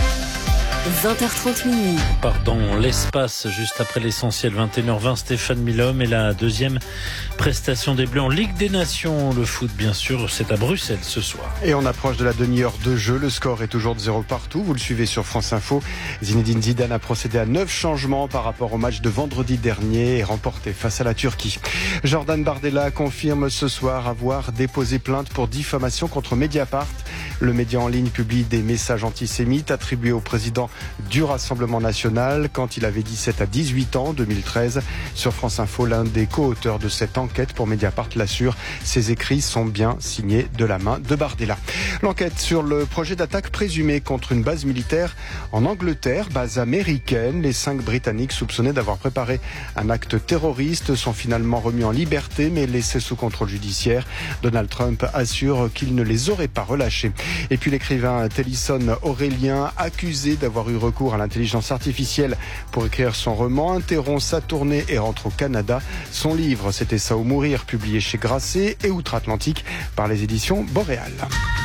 20h30 minuit. On part dans l'espace juste après l'essentiel 21h20. Stéphane Milhomme et la deuxième prestation des Bleus en Ligue des Nations. Le foot, bien sûr, c'est à Bruxelles ce soir. Et on approche de la demi-heure de jeu. Le score est toujours de 0 partout. Vous le suivez sur France Info. Zinedine Zidane a procédé à 9 changements par rapport au match de vendredi dernier et remporté face à la Turquie. Jordan Bardella confirme ce soir avoir déposé plainte pour diffamation contre Mediapart. Le média en ligne publie des messages antisémites attribués au président du Rassemblement national quand il avait 17 à 18 ans en 2013. Sur France Info, l'un des co-auteurs de cette enquête pour Mediapart l'assure. Ces écrits sont bien signés de la main de Bardella. L'enquête sur le projet d'attaque présumé contre une base militaire en Angleterre, base américaine. Les 5 Britanniques soupçonnés d'avoir préparé un acte terroriste sont finalement remis en liberté mais laissés sous contrôle judiciaire. Donald Trump assure qu'il ne les aurait pas relâchés. Et puis l'écrivain Tennyson Aurélien, accusé d'avoir eu recours à l'intelligence artificielle pour écrire son roman, interrompt sa tournée et rentre au Canada. Son livre, C'était ça ou mourir, publié chez Grasset et Outre-Atlantique par les éditions Boréal.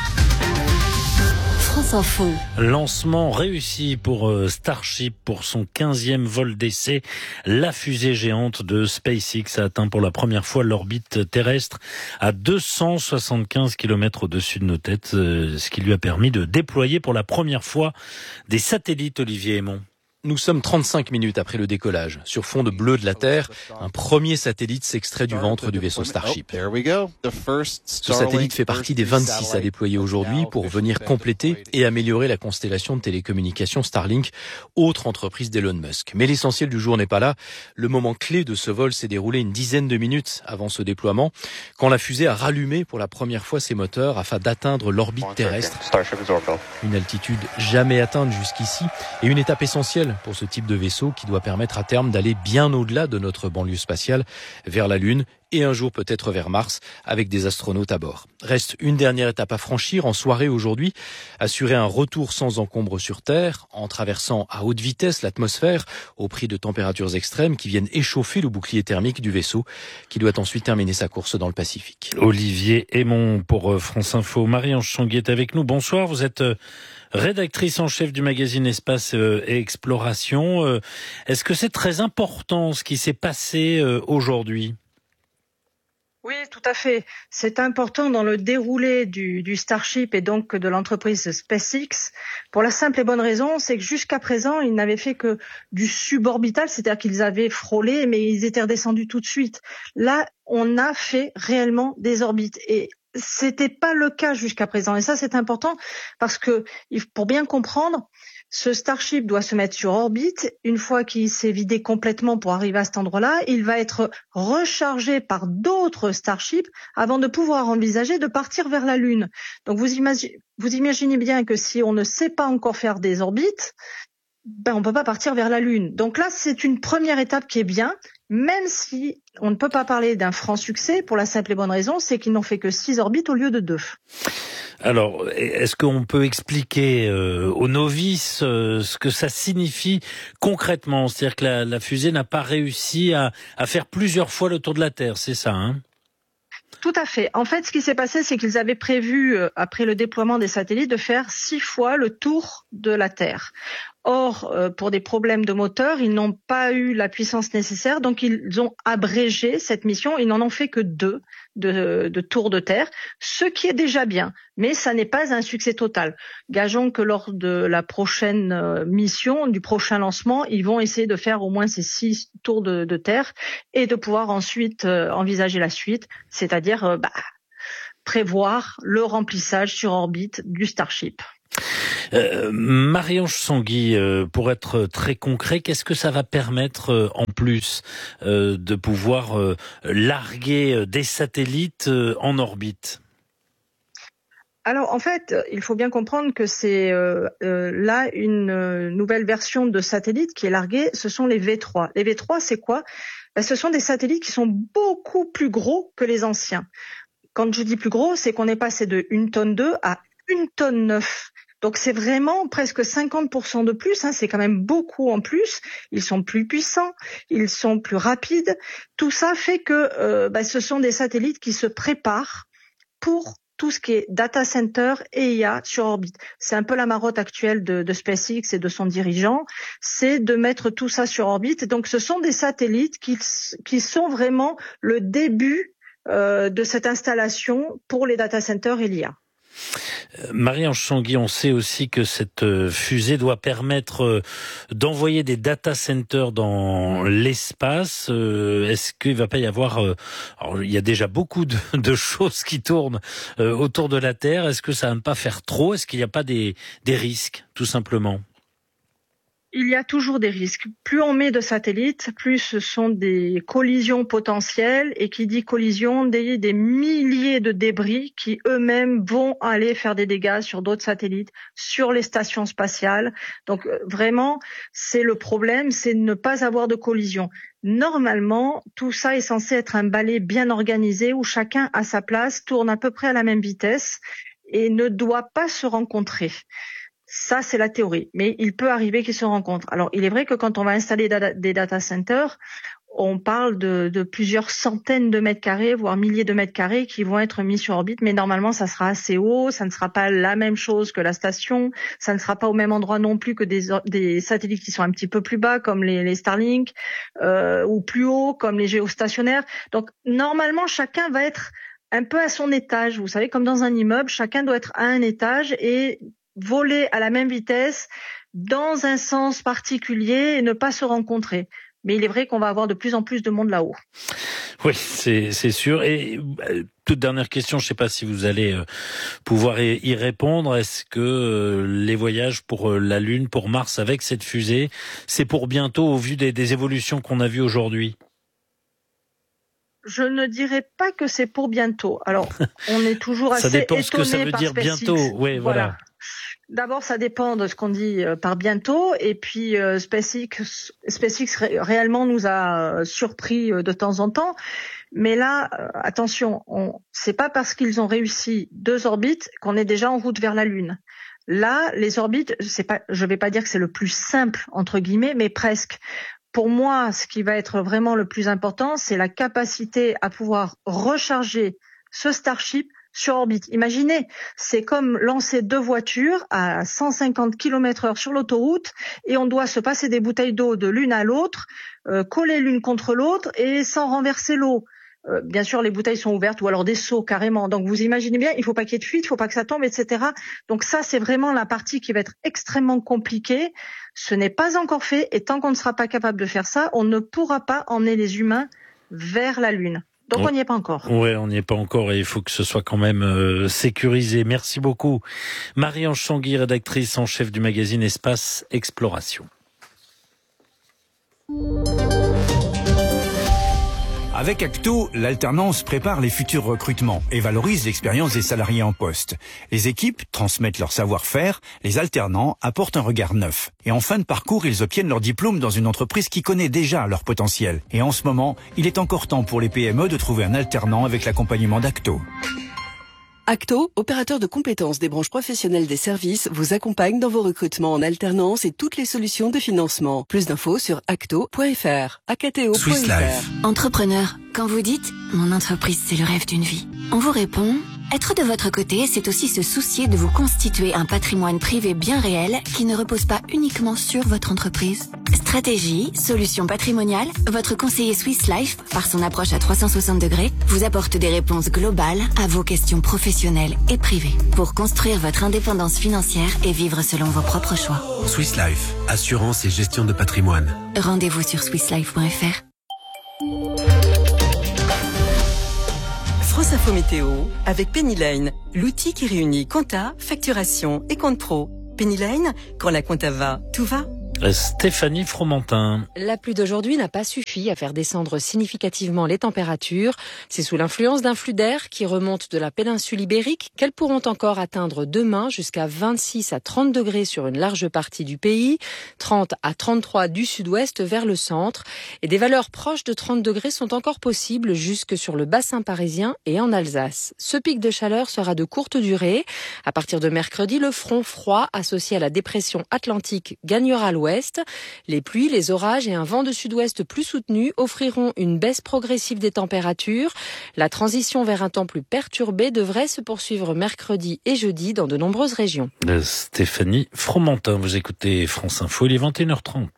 France Info. Lancement réussi pour Starship pour son 15e vol d'essai. La fusée géante de SpaceX a atteint pour la première fois l'orbite terrestre à 275 km au-dessus de nos têtes, ce qui lui a permis de déployer pour la première fois des satellites. Olivier Aymon. Nous sommes 35 minutes après le décollage. Sur fond de bleu de la Terre, un premier satellite s'extrait du ventre du vaisseau Starship. Ce satellite fait partie des 26 à déployer aujourd'hui pour venir compléter et améliorer la constellation de télécommunications Starlink, autre entreprise d'Elon Musk. Mais l'essentiel du jour n'est pas là. Le moment clé de ce vol s'est déroulé une dizaine de minutes avant ce déploiement, quand la fusée a rallumé pour la première fois ses moteurs afin d'atteindre l'orbite terrestre. Une altitude jamais atteinte jusqu'ici et une étape essentielle pour ce type de vaisseau qui doit permettre à terme d'aller bien au-delà de notre banlieue spatiale, vers la Lune et un jour peut-être vers Mars avec des astronautes à bord. Reste une dernière étape à franchir en soirée aujourd'hui, assurer un retour sans encombre sur Terre en traversant à haute vitesse l'atmosphère au prix de températures extrêmes qui viennent échauffer le bouclier thermique du vaisseau qui doit ensuite terminer sa course dans le Pacifique. Olivier Aymon pour France Info. Marie-Ange Changuy est avec nous. Bonsoir, vous êtes rédactrice en chef du magazine Espace et Exploration. Est-ce que c'est très important ce qui s'est passé aujourd'hui ? Oui, tout à fait. C'est important dans le déroulé du Starship et donc de l'entreprise SpaceX pour la simple et bonne raison, c'est que jusqu'à présent, ils n'avaient fait que du suborbital, c'est-à-dire qu'ils avaient frôlé, mais ils étaient redescendus tout de suite. Là, on a fait réellement des orbites et c'était pas le cas jusqu'à présent. Et ça, c'est important parce que pour bien comprendre, ce Starship doit se mettre sur orbite. Une fois qu'il s'est vidé complètement pour arriver à cet endroit-là, il va être rechargé par d'autres Starships avant de pouvoir envisager de partir vers la Lune. Donc vous imaginez bien que si on ne sait pas encore faire des orbites, on peut pas partir vers la Lune. Donc là, c'est une première étape qui est bien, même si on ne peut pas parler d'un franc succès pour la simple et bonne raison, c'est qu'ils n'ont fait que 6 orbites au lieu de 2. Alors, est-ce qu'on peut expliquer aux novices ce que ça signifie concrètement? C'est-à-dire que la fusée n'a pas réussi à faire plusieurs fois le tour de la Terre, c'est ça, hein? Tout à fait. En fait, ce qui s'est passé, c'est qu'ils avaient prévu, après le déploiement des satellites, de faire 6 fois le tour de la Terre. Or, pour des problèmes de moteur, ils n'ont pas eu la puissance nécessaire, donc ils ont abrégé cette mission. Ils n'en ont fait que 2 de tours de Terre, ce qui est déjà bien, mais ça n'est pas un succès total. Gageons que lors de la prochaine mission, du prochain lancement, ils vont essayer de faire au moins ces 6 tours de Terre et de pouvoir ensuite envisager la suite, c'est-à-dire prévoir le remplissage sur orbite du Starship. Marie-Ange Sanguy, pour être très concret, qu'est-ce que ça va permettre en plus de pouvoir larguer des satellites en orbite? Alors en fait, il faut bien comprendre que c'est là une nouvelle version de satellite qui est larguée, ce sont les V3. Les V3, c'est quoi? Ce sont des satellites qui sont beaucoup plus gros que les anciens. Quand je dis plus gros, c'est qu'on est passé de 1,2 tonne à 1,9 tonne. Donc c'est vraiment presque 50% de plus, hein, c'est quand même beaucoup en plus. Ils sont plus puissants, ils sont plus rapides. Tout ça fait que ce sont des satellites qui se préparent pour tout ce qui est data center et IA sur orbite. C'est un peu la marotte actuelle de SpaceX et de son dirigeant, c'est de mettre tout ça sur orbite. Donc ce sont des satellites qui sont vraiment le début de cette installation pour les data centers et l'IA. Marie-Ange Sanguy, on sait aussi que cette fusée doit permettre d'envoyer des data centers dans l'espace. Est-ce qu'il va pas y avoir... alors, il y a déjà beaucoup de choses qui tournent autour de la Terre. Est-ce que ça va ne pas faire trop? Est-ce qu'il n'y a pas des risques, tout simplement? Il y a toujours des risques. Plus on met de satellites, plus ce sont des collisions potentielles. Et qui dit collision, des milliers de débris qui eux-mêmes vont aller faire des dégâts sur d'autres satellites, sur les stations spatiales. Donc vraiment, c'est le problème, c'est de ne pas avoir de collision. Normalement, tout ça est censé être un balai bien organisé où chacun à sa place, tourne à peu près à la même vitesse et ne doit pas se rencontrer. Ça, c'est la théorie, mais il peut arriver qu'ils se rencontrent. Alors, il est vrai que quand on va installer des data centers, on parle de plusieurs centaines de mètres carrés, voire milliers de mètres carrés qui vont être mis sur orbite, mais normalement, ça sera assez haut, ça ne sera pas la même chose que la station, ça ne sera pas au même endroit non plus que des satellites qui sont un petit peu plus bas, comme les Starlink, ou plus haut, comme les géostationnaires. Donc, normalement, chacun va être un peu à son étage. Vous savez, comme dans un immeuble, chacun doit être à un étage et voler à la même vitesse, dans un sens particulier et ne pas se rencontrer. Mais il est vrai qu'on va avoir de plus en plus de monde là-haut. Oui, c'est sûr. Et toute dernière question, je ne sais pas si vous allez pouvoir y répondre. Est-ce que les voyages pour la Lune, pour Mars avec cette fusée, c'est pour bientôt au vu des évolutions qu'on a vues aujourd'hui? Je ne dirais pas que c'est pour bientôt. Alors, on est toujours assez étonné par SpaceX. Ça dépend ce que ça veut dire bientôt. Oui, voilà. D'abord, ça dépend de ce qu'on dit par bientôt. Et puis, SpaceX réellement nous a surpris de temps en temps. Mais là, attention, c'est pas parce qu'ils ont réussi 2 orbites qu'on est déjà en route vers la Lune. Là, les orbites, je vais pas dire que c'est le plus simple, entre guillemets, mais presque. Pour moi, ce qui va être vraiment le plus important, c'est la capacité à pouvoir recharger ce Starship sur orbite. Imaginez, c'est comme lancer 2 voitures à 150 km/h sur l'autoroute et on doit se passer des bouteilles d'eau de l'une à l'autre, coller l'une contre l'autre et sans renverser l'eau. Bien sûr, les bouteilles sont ouvertes ou alors des seaux carrément. Donc vous imaginez bien, il faut pas qu'il y ait de fuite, il faut pas que ça tombe, etc. Donc ça, c'est vraiment la partie qui va être extrêmement compliquée. Ce n'est pas encore fait et tant qu'on ne sera pas capable de faire ça, on ne pourra pas emmener les humains vers la Lune. Donc on n'y est pas encore. Oui, on n'y est pas encore et il faut que ce soit quand même sécurisé. Merci beaucoup. Marie-Ange Sanguy, rédactrice en chef du magazine Espace Exploration. Avec Acto, l'alternance prépare les futurs recrutements et valorise l'expérience des salariés en poste. Les équipes transmettent leur savoir-faire, les alternants apportent un regard neuf. Et en fin de parcours, ils obtiennent leur diplôme dans une entreprise qui connaît déjà leur potentiel. Et en ce moment, il est encore temps pour les PME de trouver un alternant avec l'accompagnement d'Acto. Acto, opérateur de compétences des branches professionnelles des services, vous accompagne dans vos recrutements en alternance et toutes les solutions de financement. Plus d'infos sur acto.fr. acto.fr. Swiss Life. Entrepreneur, quand vous dites « mon entreprise, c'est le rêve d'une vie », on vous répond « être de votre côté, c'est aussi se soucier de vous constituer un patrimoine privé bien réel qui ne repose pas uniquement sur votre entreprise. » Stratégie, solutions patrimoniales, votre conseiller Swiss Life, par son approche à 360 degrés, vous apporte des réponses globales à vos questions professionnelles et privées pour construire votre indépendance financière et vivre selon vos propres choix. Swiss Life, assurance et gestion de patrimoine. Rendez-vous sur swisslife.fr. France Info Météo avec Penny Lane, l'outil qui réunit compta, facturation et compte pro. Penny Lane, quand la compta va, tout va. Stéphanie Fromentin. La pluie d'aujourd'hui n'a pas suffi à faire descendre significativement les températures. C'est sous l'influence d'un flux d'air qui remonte de la péninsule ibérique qu'elles pourront encore atteindre demain jusqu'à 26 à 30 degrés sur une large partie du pays, 30 à 33 du sud-ouest vers le centre. Et des valeurs proches de 30 degrés sont encore possibles jusque sur le bassin parisien et en Alsace. Ce pic de chaleur sera de courte durée. À partir de mercredi, le front froid associé à la dépression atlantique gagnera l'ouest. Les pluies, les orages et un vent de sud-ouest plus soutenu offriront une baisse progressive des températures. La transition vers un temps plus perturbé devrait se poursuivre mercredi et jeudi dans de nombreuses régions. Stéphanie Fromentin, vous écoutez France Info, il est 21h30.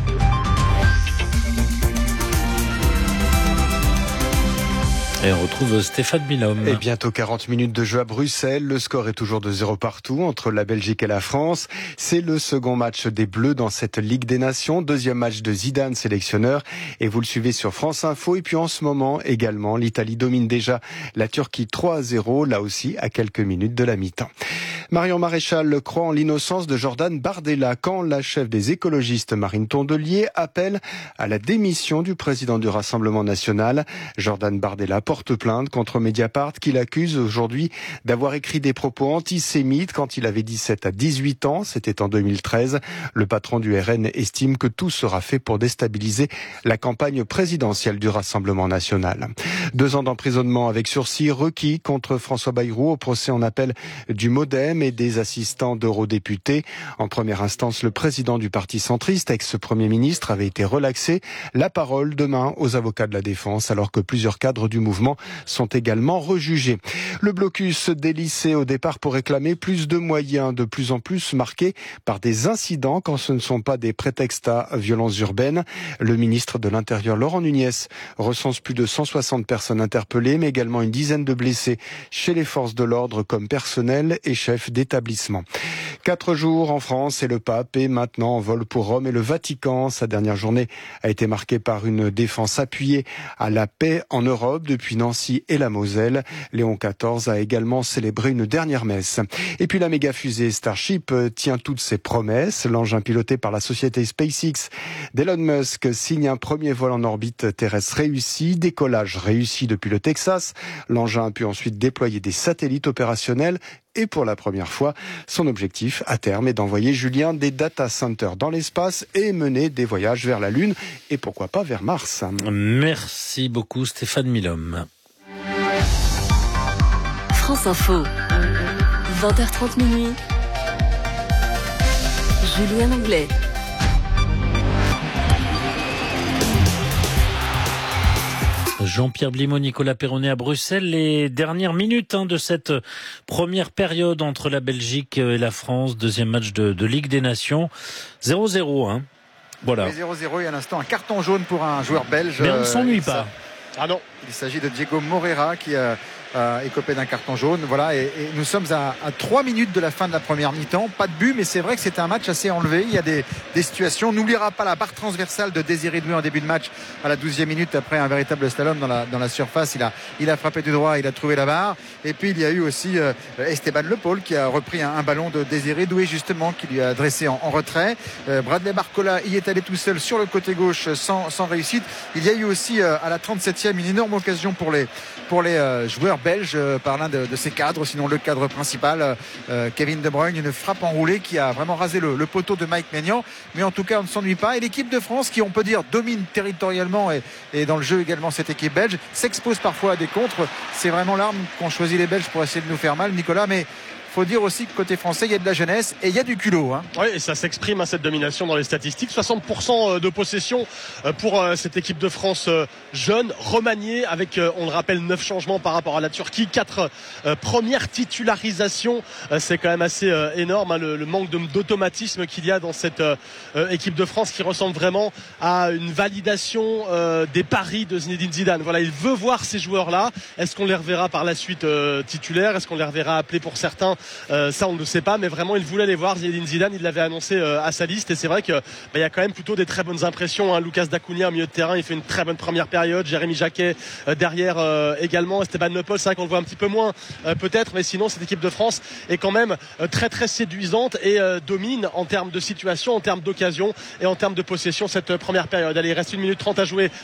Et on retrouve Stéphane Milhomme. Et bientôt 40 minutes de jeu à Bruxelles. Le score est toujours de 0 partout entre la Belgique et la France. C'est le second match des Bleus dans cette Ligue des Nations. Deuxième match de Zidane, sélectionneur. Et vous le suivez sur France Info. Et puis en ce moment également, l'Italie domine déjà la Turquie 3-0. Là aussi, à quelques minutes de la mi-temps. Marion Maréchal croit en l'innocence de Jordan Bardella quand la chef des écologistes Marine Tondelier appelle à la démission du président du Rassemblement national. Jordan Bardella porte plainte contre Mediapart qui l'accuse aujourd'hui d'avoir écrit des propos antisémites quand il avait 17 à 18 ans. C'était en 2013. Le patron du RN estime que tout sera fait pour déstabiliser la campagne présidentielle du Rassemblement national. 2 ans d'emprisonnement avec sursis requis contre François Bayrou au procès en appel du MoDem et des assistants d'eurodéputés. En première instance, le président du parti centriste, ex-premier ministre, avait été relaxé. La parole demain aux avocats de la défense, alors que plusieurs cadres du mouvement sont également rejugés. Le blocus des lycées au départ pour réclamer plus de moyens, de plus en plus marqués par des incidents quand ce ne sont pas des prétextes à violences urbaines. Le ministre de l'Intérieur, Laurent Nunez, recense plus de 160 personnes interpellées, mais également une dizaine de blessés chez les forces de l'ordre comme personnel et chefs d'établissement. 4 jours en France et le pape est maintenant en vol pour Rome et le Vatican. Sa dernière journée a été marquée par une défense appuyée à la paix en Europe depuis Nancy et la Moselle. Léon XIV a également célébré une dernière messe. Et puis la méga fusée Starship tient toutes ses promesses. L'engin piloté par la société SpaceX d'Elon Musk signe un premier vol en orbite terrestre réussi, décollage réussi depuis le Texas. L'engin a pu ensuite déployer des satellites opérationnels. Et pour la première fois, son objectif à terme est d'envoyer, Julien, des data centers dans l'espace et mener des voyages vers la Lune et pourquoi pas vers Mars. Merci beaucoup Stéphane Milhomme. France Info, 20h30 minuit. Julien Anglais. Jean-Pierre Blimaud, Nicolas Perronnet à Bruxelles. Les dernières minutes de cette première période entre la Belgique et la France. Deuxième match de Ligue des Nations. 0-0. Voilà. 0-0 et à l'instant un carton jaune pour un joueur belge. Mais on ne s'ennuie pas. Ah non, Il s'agit de Diego Moreira qui écopé d'un carton jaune. Voilà, et nous sommes à 3 minutes de la fin de la première mi-temps. Pas de but, mais c'est vrai que c'est un match assez enlevé. Il y a des situations. On n'oubliera pas la barre transversale de Désiré Doué en début de match à la 12e minute après un véritable slalom dans la surface. Il a frappé du droit, il a trouvé la barre. Et puis il y a eu aussi Esteban Le Paul qui a repris un ballon de Désiré Doué justement, qui lui a dressé en retrait. Bradley Barcola y est allé tout seul sur le côté gauche sans réussite. Il y a eu aussi à la 37e une énorme occasion pour les joueurs belges par l'un de ses cadres, sinon le cadre principal, Kevin De Bruyne, une frappe enroulée qui a vraiment rasé le poteau de Mike Maignan. Mais en tout cas on ne s'ennuie pas, et l'équipe de France qui, on peut dire, domine territorialement et dans le jeu également, cette équipe belge s'expose parfois à des contres. C'est vraiment l'arme qu'ont choisi les Belges pour essayer de nous faire mal, Nicolas, mais faut dire aussi que côté français, il y a de la jeunesse et il y a du culot. Oui, et ça s'exprime, cette domination dans les statistiques. 60% de possession pour cette équipe de France jeune, remaniée avec, on le rappelle, 9 changements par rapport à la Turquie, 4 premières titularisations. C'est quand même assez énorme, le manque d'automatisme qu'il y a dans cette équipe de France, qui ressemble vraiment à une validation des paris de Zinedine Zidane. Voilà, il veut voir ces joueurs-là. Est-ce qu'on les reverra par la suite titulaires? Est-ce qu'on les reverra appelés pour certains? Ça on ne le sait pas, mais vraiment il voulait les voir. Zinedine Zidane, il l'avait annoncé à sa liste, et c'est vrai que il y a quand même plutôt des très bonnes impressions. Lucas Dacunia au milieu de terrain, il fait une très bonne première période. Jérémy Jacquet derrière également. Esteban Le Paul, c'est vrai qu'on le voit un petit peu moins peut-être, mais sinon cette équipe de France est quand même très très séduisante et domine en termes de situation, en termes d'occasion et en termes de possession cette première période. Allez, il reste 1 minute 30 à jouer